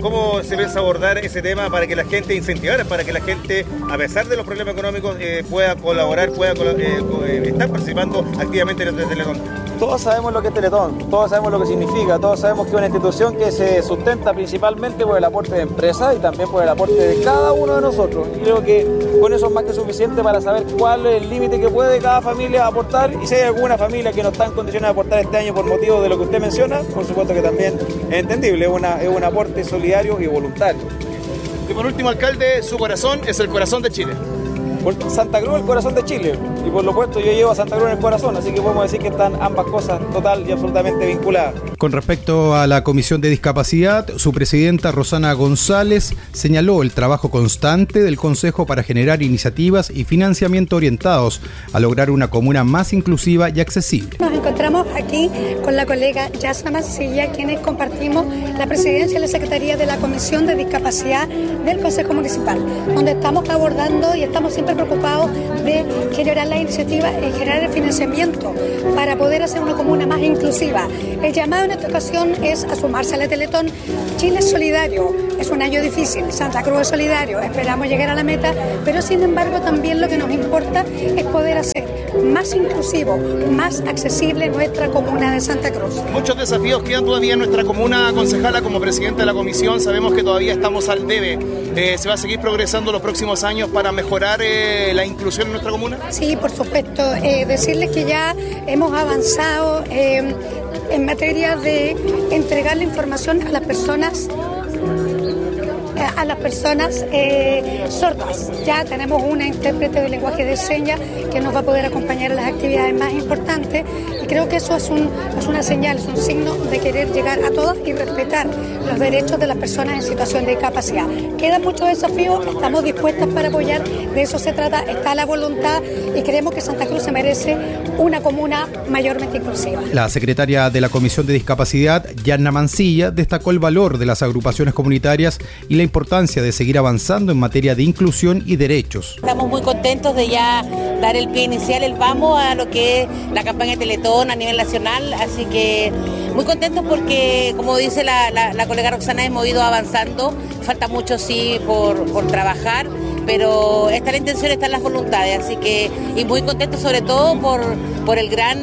J: ¿Cómo se piensa abordar ese tema para que la gente incentivar, para que la gente, a pesar de los problemas económicos, eh, pueda colaborar, pueda eh, estar participando activamente en el Teletón?
I: Todos sabemos lo que es Teletón, todos sabemos lo que significa, todos sabemos que es una institución que se sustenta principalmente por el aporte de empresas y también por el aporte de cada uno de nosotros. Y creo que con eso es más que suficiente para saber cuál es el límite que puede cada familia aportar, y si hay alguna familia que no está en condiciones de aportar este año por motivo de lo que usted menciona, por supuesto que también es entendible, es, una, es un aporte solidario y voluntario.
J: Y por último, alcalde, su corazón es el corazón de Chile.
I: Santa Cruz, el corazón de Chile, y por lo puesto yo llevo a Santa Cruz en el corazón, así que podemos decir que están ambas cosas total y absolutamente vinculadas.
C: Con respecto a la Comisión de Discapacidad, su presidenta Rosana González señaló el trabajo constante del Consejo para generar iniciativas y financiamiento orientados a lograr una comuna más inclusiva y accesible.
K: Nos encontramos aquí con la colega Yasna Mancilla, quienes compartimos la presidencia y la secretaría de la Comisión de Discapacidad del Consejo Municipal, donde estamos abordando y estamos siempre preocupados de generar la iniciativa y generar el financiamiento para poder hacer una comuna más inclusiva. El llamado en esta ocasión es a sumarse a la Teletón. Chile es solidario, es un año difícil, Santa Cruz es solidario, esperamos llegar a la meta, pero sin embargo también lo que nos importa es poder hacer más inclusivo, más accesible nuestra comuna de Santa Cruz.
J: Muchos desafíos quedan todavía en nuestra comuna, concejala. Como presidenta de la comisión sabemos que todavía estamos al debe. Eh, ¿Se va a seguir progresando los próximos años para mejorar eh, la inclusión en nuestra comuna?
K: Sí, por supuesto. Eh, decirles que ya hemos avanzado eh, en materia de entregar la información a las personas a las personas eh, sordas. Ya tenemos una intérprete de lenguaje de señas que nos va a poder acompañar en las actividades más importantes, y creo que eso es, un, es una señal, es un signo de querer llegar a todos y respetar los derechos de las personas en situación de discapacidad. Quedan muchos desafíos, estamos dispuestas para apoyar, de eso se trata, está la voluntad, y creemos que Santa Cruz se merece una comuna mayormente inclusiva.
C: La secretaria de la Comisión de Discapacidad, Yasna Mancilla, destacó el valor de las agrupaciones comunitarias y la importancia de seguir avanzando en materia de inclusión y derechos.
L: Estamos muy contentos de ya dar el pie inicial, el vamos a lo que es la campaña de Teletón a nivel nacional, así que muy contentos porque, como dice la, la, la colega Roxana, hemos ido avanzando, falta mucho sí por, por trabajar, pero está la intención, están las voluntades, así que, y muy contentos sobre todo por, por el gran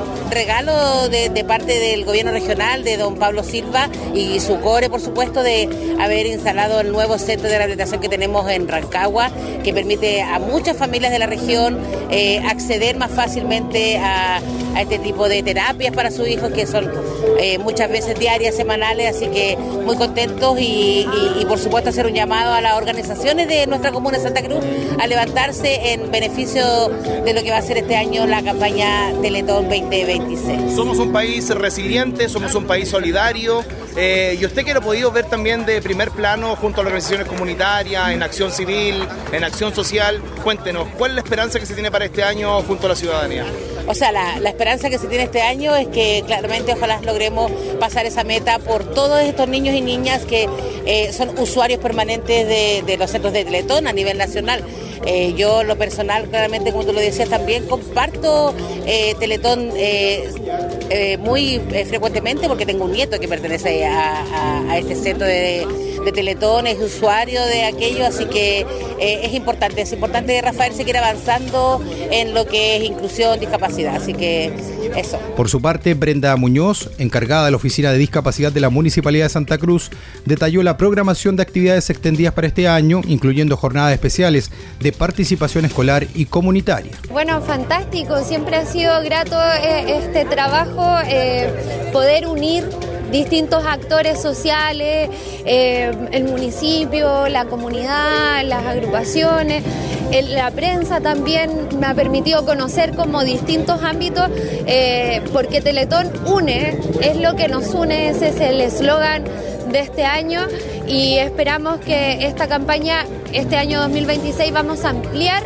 L: regalo de, de parte del gobierno regional, de don Pablo Silva y su core, por supuesto, de haber instalado el nuevo centro de rehabilitación que tenemos en Rancagua, que permite a muchas familias de la región eh, acceder más fácilmente a, a este tipo de terapias para sus hijos, que son eh, muchas veces diarias, semanales, así que muy contentos y, y, y por supuesto hacer un llamado a las organizaciones de nuestra comuna de Santa Cruz a levantarse en beneficio de lo que va a ser este año la campaña Teletón veinte veintiséis.
J: Somos un país resiliente, somos un país solidario, eh, y usted que lo ha podido ver también de primer plano junto a las organizaciones comunitarias, en acción civil, en acción social, cuéntenos, ¿cuál es la esperanza que se tiene para este año junto a la ciudadanía?
L: O sea, la, la esperanza que se tiene este año es que claramente ojalá logremos pasar esa meta por todos estos niños y niñas que eh, son usuarios permanentes de, de los centros de Teletón a nivel nacional. Eh, yo, lo personal, claramente, como tú lo decías, también comparto eh, Teletón eh, eh, muy eh, frecuentemente porque tengo un nieto que pertenece a, a, a este centro de, de Teletón, es usuario de aquello, así que eh, es importante, es importante que Rafael seguir avanzando en lo que es inclusión, discapacidad, así que eso.
C: Por su parte, Brenda Muñoz, encargada de la Oficina de Discapacidad de la Municipalidad de Santa Cruz, detalló la programación de actividades extendidas para este año, incluyendo jornadas especiales de participación escolar y comunitaria.
M: Bueno, fantástico, siempre ha sido grato eh, este trabajo, eh, poder unir distintos actores sociales, eh, el municipio, la comunidad, las agrupaciones, el, la prensa también me ha permitido conocer como distintos ámbitos, eh, porque Teletón une, es lo que nos une, ese es el eslogan de este año, y esperamos que esta campaña, este año dos mil veintiséis, vamos a ampliar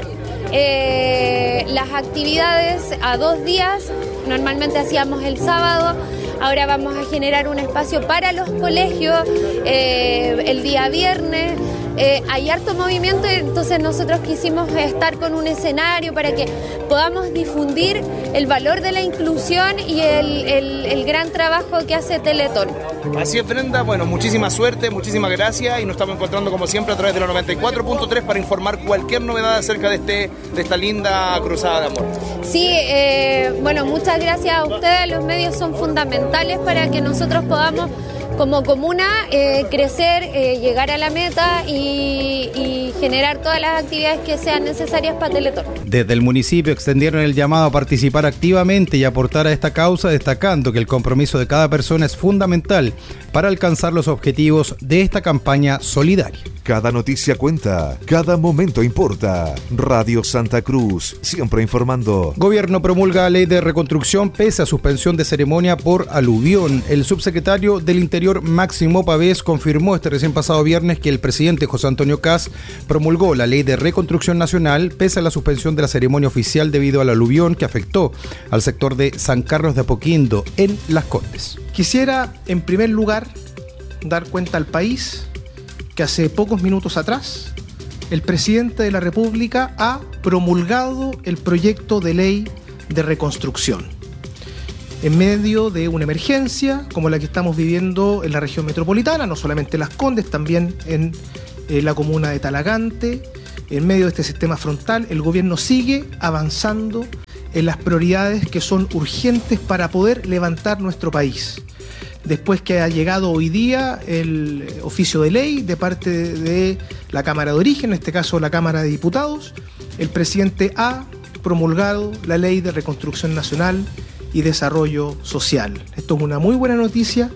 M: eh, las actividades a dos días. Normalmente hacíamos el sábado, ahora vamos a generar un espacio para los colegios eh, el día viernes. eh, hay harto movimiento, entonces nosotros quisimos estar con un escenario para que podamos difundir el valor de la inclusión y el, el, el gran trabajo que hace Teletón.
J: Así es, Brenda, bueno, muchísima suerte, muchísimas gracias y nos estamos encontrando como siempre a través de la noventa y cuatro punto tres para informar cualquier novedad acerca de, este, de esta linda cruzada de amor.
M: Sí, eh, bueno, muchas gracias a ustedes, los medios son fundamentales para que nosotros podamos como comuna eh, crecer, eh, llegar a la meta y, y generar todas las actividades que sean necesarias para Teletón.
C: Desde el municipio extendieron el llamado a participar activamente y aportar a esta causa, destacando que el compromiso de cada persona es fundamental para alcanzar los objetivos de esta campaña solidaria.
B: Cada noticia cuenta, cada momento importa. Radio Santa Cruz, siempre informando.
C: Gobierno promulga ley de reconstrucción pese a suspensión de ceremonia por aluvión. El subsecretario del Interior, Máximo Pavés, confirmó este recién pasado viernes que el presidente José Antonio Kast promulgó la ley de reconstrucción nacional pese a la suspensión de la ceremonia oficial debido al aluvión que afectó al sector de San Carlos de Apoquindo en Las Condes.
N: Quisiera, en primer lugar, dar cuenta al país que hace pocos minutos atrás el presidente de la República ha promulgado el proyecto de ley de reconstrucción en medio de una emergencia como la que estamos viviendo en la región metropolitana, no solamente en Las Condes, también en eh, la comuna de Talagante. En medio de este sistema frontal, el gobierno sigue avanzando en las prioridades que son urgentes para poder levantar nuestro país. Después que ha llegado hoy día el oficio de ley de parte de la Cámara de Origen, en este caso la Cámara de Diputados, el presidente ha promulgado la Ley de Reconstrucción Nacional y Desarrollo Social. Esto es una muy buena noticia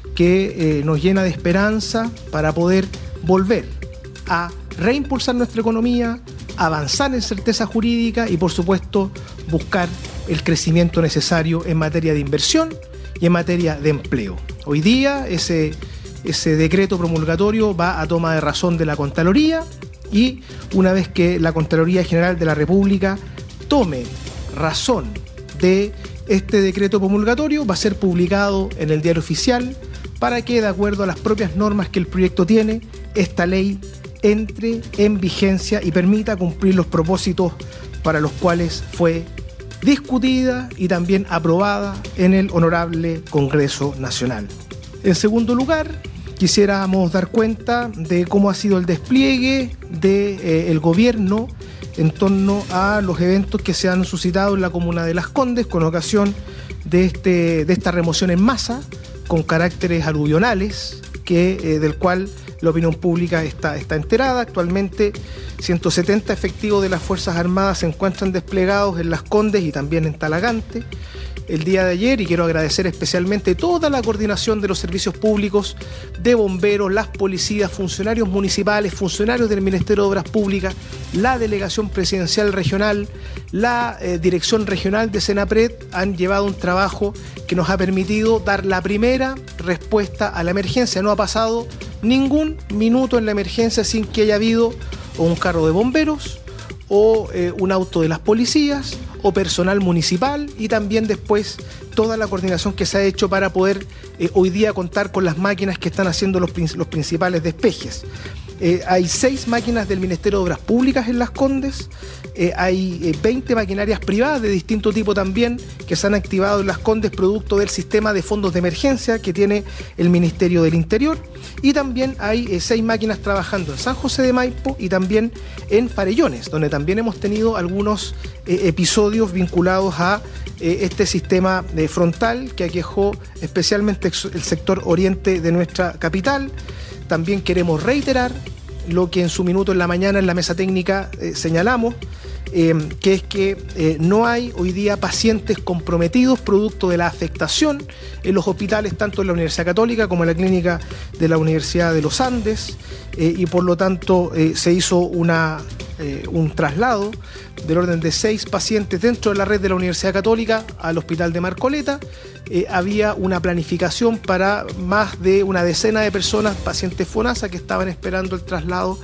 N: que eh, nos llena de esperanza para poder volver a reimpulsar nuestra economía, avanzar en certeza jurídica y, por supuesto, buscar el crecimiento necesario en materia de inversión y en materia de empleo. Hoy día ese, ese decreto promulgatorio va a toma de razón de la Contraloría y una vez que la Contraloría General de la República tome razón de este decreto promulgatorio, va a ser publicado en el Diario Oficial para que, de acuerdo a las propias normas que el proyecto tiene, esta ley entre en vigencia y permita cumplir los propósitos para los cuales fue discutida y también aprobada en el Honorable Congreso Nacional. En segundo lugar, quisiéramos dar cuenta de cómo ha sido el despliegue del gobierno en torno a los eventos que se han suscitado en la comuna de Las Condes con ocasión de, este, de esta remoción en masa con caracteres aluvionales, que, eh, del cual la opinión pública está, está enterada. Actualmente ciento setenta efectivos de las Fuerzas Armadas se encuentran desplegados en Las Condes y también en Talagante el día de ayer, y quiero agradecer especialmente toda la coordinación de los servicios públicos, de bomberos, las policías, funcionarios municipales, funcionarios del Ministerio de Obras Públicas, la delegación presidencial regional, la eh, dirección regional de Senapred han llevado un trabajo que nos ha permitido dar la primera respuesta a la emergencia. No ha pasado ningún minuto en la emergencia sin que haya habido o un carro de bomberos o eh, un auto de las policías o personal municipal, y también después toda la coordinación que se ha hecho para poder eh, hoy día contar con las máquinas que están haciendo los, los principales despejes. Eh, hay seis máquinas del Ministerio de Obras Públicas en Las Condes, eh, hay eh, veinte maquinarias privadas de distinto tipo también que se han activado en Las Condes producto del sistema de fondos de emergencia que tiene el Ministerio del Interior, y también hay eh, seis máquinas trabajando en San José de Maipo y también en Farellones, donde también hemos tenido algunos eh, episodios vinculados a eh, este sistema eh, frontal que aquejó especialmente el sector oriente de nuestra capital. También queremos reiterar lo que en su minuto en la mañana en la mesa técnica eh, señalamos, eh, que es que eh, no hay hoy día pacientes comprometidos producto de la afectación en los hospitales, tanto en la Universidad Católica como en la clínica de la Universidad de los Andes, eh, y por lo tanto eh, se hizo una, eh, un traslado del orden de seis pacientes dentro de la red de la Universidad Católica al Hospital de Marcoleta. Eh, había una planificación para más de una decena de personas, pacientes FONASA, que estaban esperando el traslado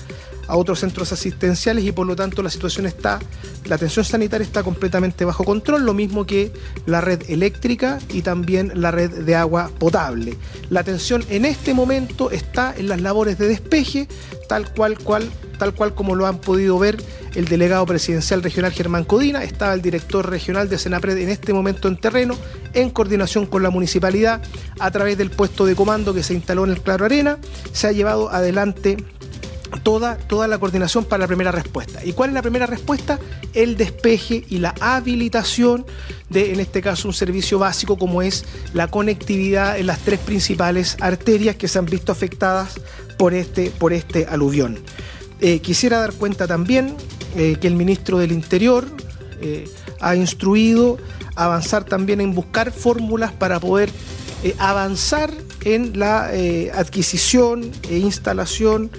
N: a otros centros asistenciales y por lo tanto la situación está, la atención sanitaria está completamente bajo control, lo mismo que la red eléctrica y también la red de agua potable. La atención en este momento está en las labores de despeje, tal cual, cual, tal cual como lo han podido ver el delegado presidencial regional Germán Codina. Estaba el director regional de Senapred en este momento en terreno, en coordinación con la municipalidad, a través del puesto de comando que se instaló en el Claro Arena. Se ha llevado adelante Toda, toda la coordinación para la primera respuesta. ¿Y cuál es la primera respuesta? El despeje y la habilitación de, en este caso, un servicio básico como es la conectividad en las tres principales arterias que se han visto afectadas por este, por este aluvión. Eh, quisiera dar cuenta también eh, que el ministro del Interior eh, ha instruido avanzar también en buscar fórmulas para poder eh, avanzar en la eh, adquisición e instalación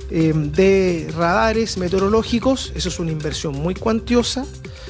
N: de radares meteorológicos. Eso es una inversión muy cuantiosa,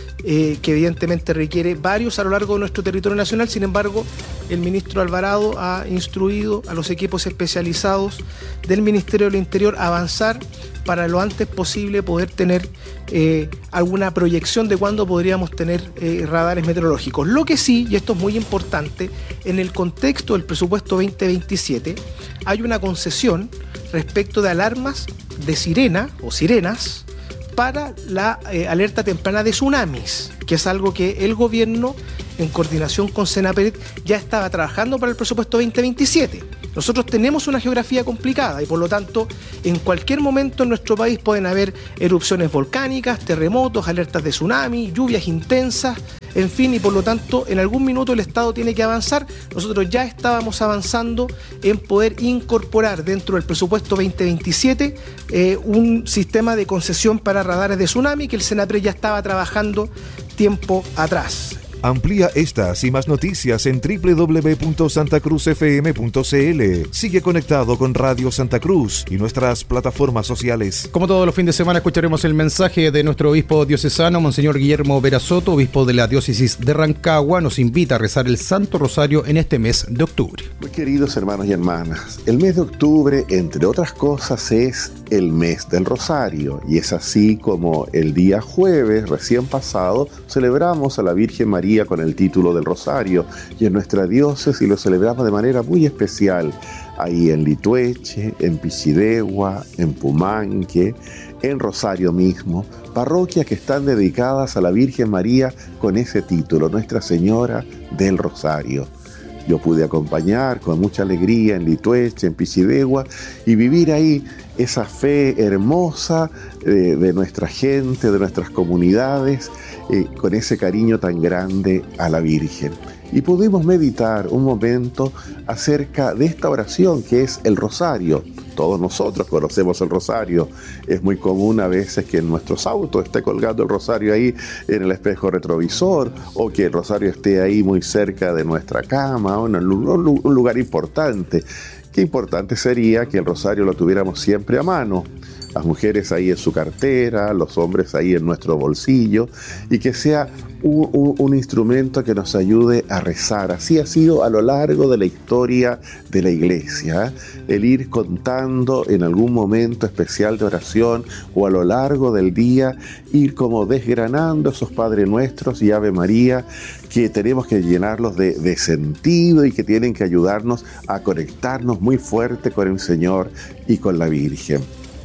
N: eh, que evidentemente requiere varios a lo largo de nuestro territorio nacional. Sin embargo, el ministro Alvarado ha instruido a los equipos especializados del Ministerio del Interior a avanzar para lo antes posible poder tener eh, alguna proyección de cuándo podríamos tener eh, radares meteorológicos. Lo que sí, y esto es muy importante, en el contexto del presupuesto veinte veintisiete hay una concesión respecto de alarmas de sirena o sirenas para la eh, alerta temprana de tsunamis, que es algo que el gobierno, en coordinación con Senapred, ya estaba trabajando para el presupuesto veinte veintisiete. Nosotros tenemos una geografía complicada y por lo tanto en cualquier momento en nuestro país pueden haber erupciones volcánicas, terremotos, alertas de tsunami, lluvias intensas, en fin, y por lo tanto en algún minuto el Estado tiene que avanzar. Nosotros ya estábamos avanzando en poder incorporar dentro del presupuesto veinte veintisiete eh, un sistema de concesión para radares de tsunami que el Senapred ya estaba trabajando tiempo atrás.
B: Amplía estas y más noticias en doble u doble u doble u punto santa cruz f m punto c l. Sigue conectado con Radio Santa Cruz y nuestras plataformas sociales.
C: Como todos los fines de semana, escucharemos el mensaje de nuestro obispo diocesano, Monseñor Guillermo Vera Soto, obispo de la diócesis de Rancagua. Nos invita a rezar el Santo Rosario en este mes de octubre.
O: Muy queridos hermanos y hermanas, el mes de octubre, entre otras cosas, es el mes del Rosario, y es así como el día jueves recién pasado celebramos a la Virgen María con el título del Rosario, y en nuestra diócesis lo celebramos de manera muy especial, ahí en Litueche, en Pichidegua, en Pumanque, en Rosario mismo, parroquias que están dedicadas a la Virgen María con ese título, Nuestra Señora del Rosario. Yo pude acompañar con mucha alegría en Litueche, en Pichidegua, y vivir ahí esa fe hermosa eh, de nuestra gente, de nuestras comunidades, eh, con ese cariño tan grande a la Virgen. Y pudimos meditar un momento acerca de esta oración que es el Rosario. Todos nosotros conocemos el Rosario. Es muy común a veces que en nuestros autos esté colgando el Rosario ahí en el espejo retrovisor, o que el Rosario esté ahí muy cerca de nuestra cama, o en un lugar importante. Qué importante sería que el Rosario lo tuviéramos siempre a mano. Las mujeres ahí en su cartera, los hombres ahí en nuestro bolsillo, y que sea un, un, un instrumento que nos ayude a rezar. Así ha sido a lo largo de la historia de la Iglesia, ¿eh? El ir contando en algún momento especial de oración o a lo largo del día, ir como desgranando esos Padre Nuestros y Ave María, que tenemos que llenarlos de, de sentido y que tienen que ayudarnos a conectarnos muy fuerte con el Señor y con la Virgen.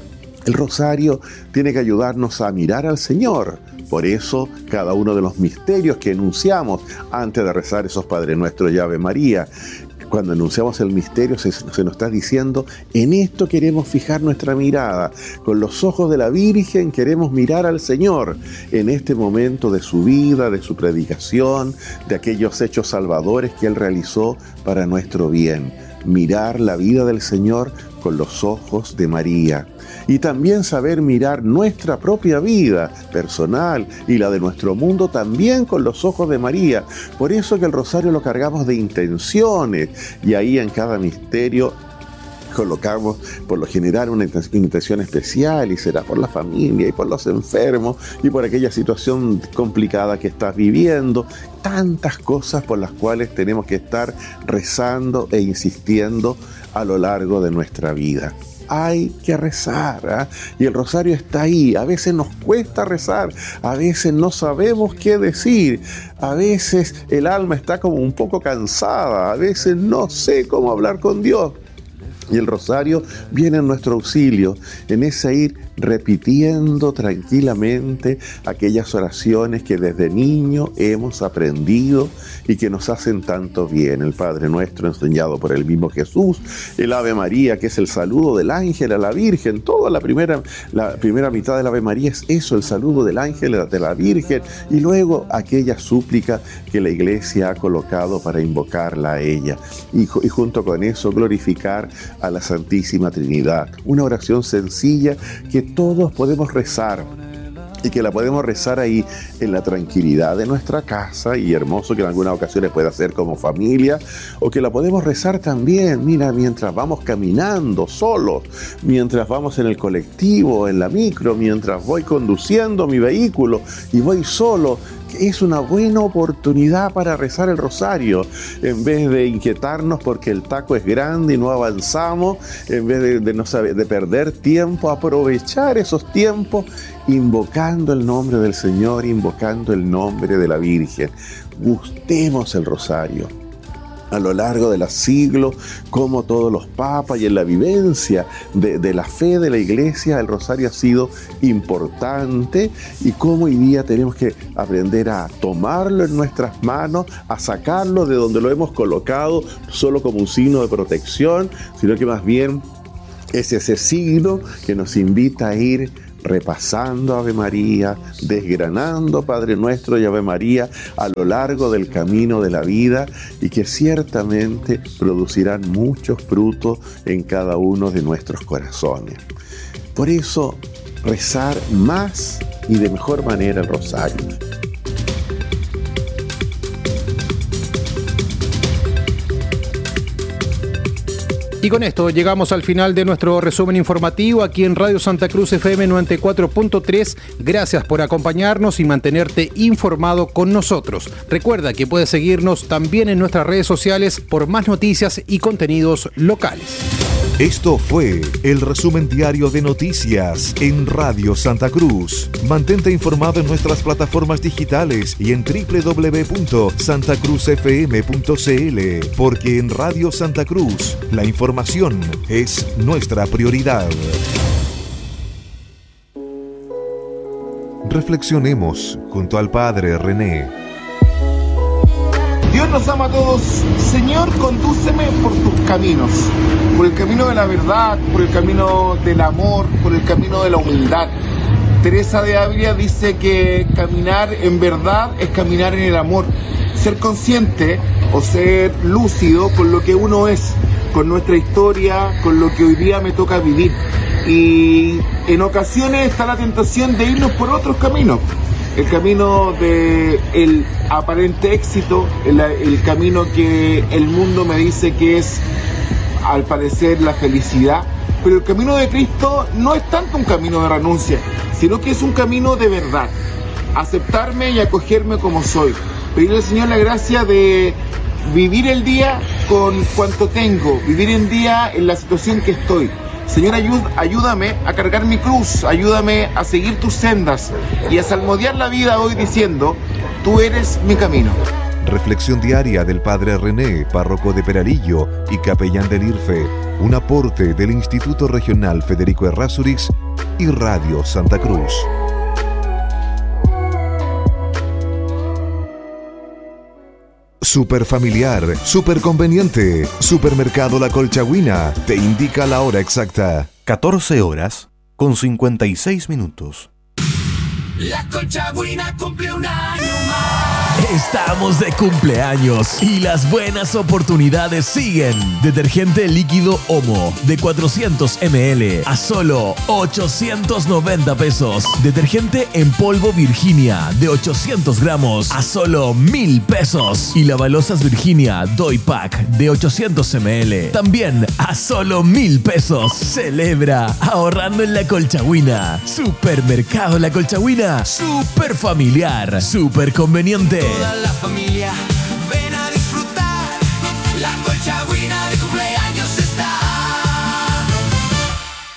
O: El Rosario tiene que ayudarnos a mirar al Señor. Por eso, cada uno de los misterios que enunciamos antes de rezar esos Padre Nuestro y Ave María, cuando enunciamos el misterio se, se nos está diciendo, en esto queremos fijar nuestra mirada. Con los ojos de la Virgen queremos mirar al Señor en este momento de su vida, de su predicación, de aquellos hechos salvadores que Él realizó para nuestro bien. Mirar la vida del Señor con los ojos de María. Y también saber mirar nuestra propia vida personal y la de nuestro mundo también con los ojos de María. Por eso que el Rosario lo cargamos de intenciones, y ahí en cada misterio colocamos por lo general una intención especial, y será por la familia y por los enfermos y por aquella situación complicada que estás viviendo. Tantas cosas por las cuales tenemos que estar rezando e insistiendo a lo largo de nuestra vida. hay que rezar, ¿eh? Y el rosario está ahí. A veces nos cuesta rezar, a veces no sabemos qué decir, a veces el alma está como un poco cansada, a veces no sé cómo hablar con Dios. Y el rosario viene en nuestro auxilio, en ese ir repitiendo tranquilamente aquellas oraciones que desde niño hemos aprendido y que nos hacen tanto bien. El Padre Nuestro enseñado por el mismo Jesús, el Ave María, que es el saludo del ángel a la Virgen. Toda la primera, la primera mitad del Ave María es eso, el saludo del ángel de la Virgen, y luego aquella súplica que la Iglesia ha colocado para invocarla a ella. Y, y junto con eso glorificar a la Santísima Trinidad. Una oración sencilla que todos podemos rezar y que la podemos rezar ahí en la tranquilidad de nuestra casa, y hermoso que en algunas ocasiones pueda ser como familia, o que la podemos rezar también, mira, mientras vamos caminando solos, mientras vamos en el colectivo, en la micro, mientras voy conduciendo mi vehículo y voy solo. Es una buena oportunidad para rezar el rosario, en vez de inquietarnos porque el taco es grande y no avanzamos, en vez de, de, no saber, de perder tiempo, aprovechar esos tiempos invocando el nombre del Señor, invocando el nombre de la Virgen. Gustemos el rosario. A lo largo de los siglos, como todos los papas y en la vivencia de, de la fe de la Iglesia, el rosario ha sido importante, y como hoy día tenemos que aprender a tomarlo en nuestras manos, a sacarlo de donde lo hemos colocado solo como un signo de protección, sino que más bien es ese signo que nos invita a ir repasando Ave María, desgranando Padre Nuestro y Ave María a lo largo del camino de la vida, y que ciertamente producirán muchos frutos en cada uno de nuestros corazones. Por eso, rezar más y de mejor manera el rosario.
C: Y con esto llegamos al final de nuestro resumen informativo aquí en Radio Santa Cruz F M noventa y cuatro punto tres. Gracias por acompañarnos y mantenerte informado con nosotros. Recuerda que puedes seguirnos también en nuestras redes sociales por más noticias y contenidos locales.
B: Esto fue el resumen diario de noticias en Radio Santa Cruz. Mantente informado en nuestras plataformas digitales y en doble u doble u doble u punto santa cruz f m punto c l, porque en Radio Santa Cruz la información es nuestra prioridad. Reflexionemos junto al Padre René.
P: Dios nos ama a todos. Señor, condúceme por tus caminos, por el camino de la verdad, por el camino del amor, por el camino de la humildad. Teresa de Ávila dice que caminar en verdad es caminar en el amor. Ser consciente o ser lúcido con lo que uno es, con nuestra historia, con lo que hoy día me toca vivir. Y en ocasiones está la tentación de irnos por otros caminos. El camino del aparente éxito, el, el camino que el mundo me dice que es, al parecer, la felicidad. Pero el camino de Cristo no es tanto un camino de renuncia, sino que es un camino de verdad. Aceptarme y acogerme como soy. Pedirle al Señor la gracia de vivir el día con cuanto tengo, vivir el día en la situación que estoy. Señor, ayúdame a cargar mi cruz, ayúdame a seguir tus sendas y a salmodiar la vida hoy diciendo, tú eres mi camino.
B: Reflexión diaria del Padre René, párroco de Peralillo y capellán del I R F E, un aporte del Instituto Regional Federico Errázuriz y Radio Santa Cruz. Super familiar, super conveniente. Supermercado La Colchagüina te indica la hora exacta.
Q: catorce horas con cincuenta y seis minutos.
R: La Colchagüina cumple un año más.
S: Estamos de cumpleaños y las buenas oportunidades siguen. Detergente líquido Omo de cuatrocientos mililitros a solo ochocientos noventa pesos. Detergente en polvo Virginia de ochocientos gramos a solo mil pesos. Y lavalosas Virginia Doy Pack de ochocientos mililitros también a solo mil pesos. Celebra ahorrando en La Colchagüina. Supermercado La Colchagüina. Super familiar, super conveniente.
R: Toda la familia, ven a disfrutar. La Colchagüina de cumpleaños está.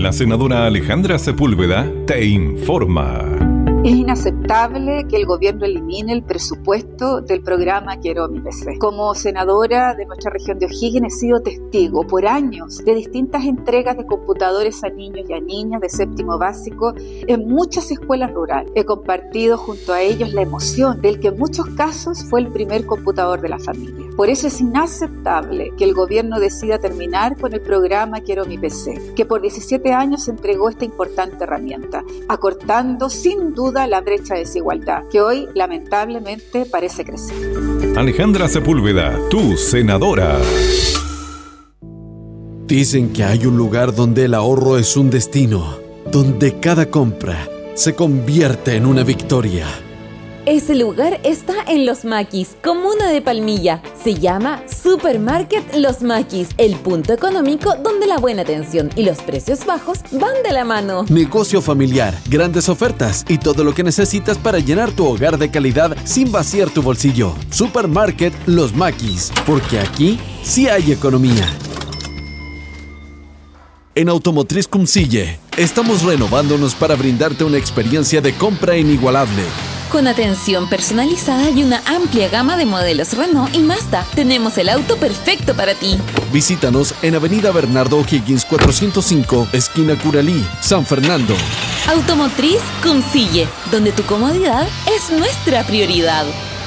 T: La senadora Alejandra Sepúlveda te informa.
U: Es inaceptable que el gobierno elimine el presupuesto del programa Quiero mi P C. Como senadora de nuestra región de O'Higgins he sido testigo por años de distintas entregas de computadores a niños y a niñas de séptimo básico en muchas escuelas rurales. He compartido junto a ellos la emoción del que en muchos casos fue el primer computador de la familia. Por eso es inaceptable que el gobierno decida terminar con el programa Quiero mi P C, que por diecisiete años entregó esta importante herramienta, acortando sin duda la brecha de desigualdad, que hoy lamentablemente parece crecer.
T: Alejandra Sepúlveda, tu senadora.
V: Dicen que hay un lugar donde el ahorro es un destino, donde cada compra se convierte en una victoria.
W: Ese lugar está en Los Maquis, comuna de Palmilla. Se llama Supermarket Los Maquis, el punto económico donde la buena atención y los precios bajos van de la mano.
V: Negocio familiar, grandes ofertas y todo lo que necesitas para llenar tu hogar de calidad sin vaciar tu bolsillo. Supermarket Los Maquis, porque aquí sí hay economía. En Automotriz Cumcille, estamos renovándonos para brindarte una experiencia de compra inigualable.
W: Con atención personalizada y una amplia gama de modelos Renault y Mazda, tenemos el auto perfecto para ti.
V: Visítanos en Avenida Bernardo O'Higgins cuatrocientos cinco, esquina Curalí, San Fernando.
W: Automotriz Cumcille, donde tu comodidad es nuestra prioridad.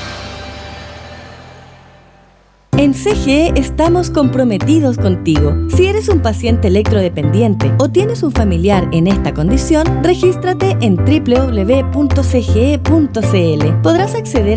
X: En C G E estamos comprometidos contigo. Si eres un paciente electrodependiente o tienes un familiar en esta condición, regístrate en doble u doble u doble u punto c g e punto c l. Podrás acceder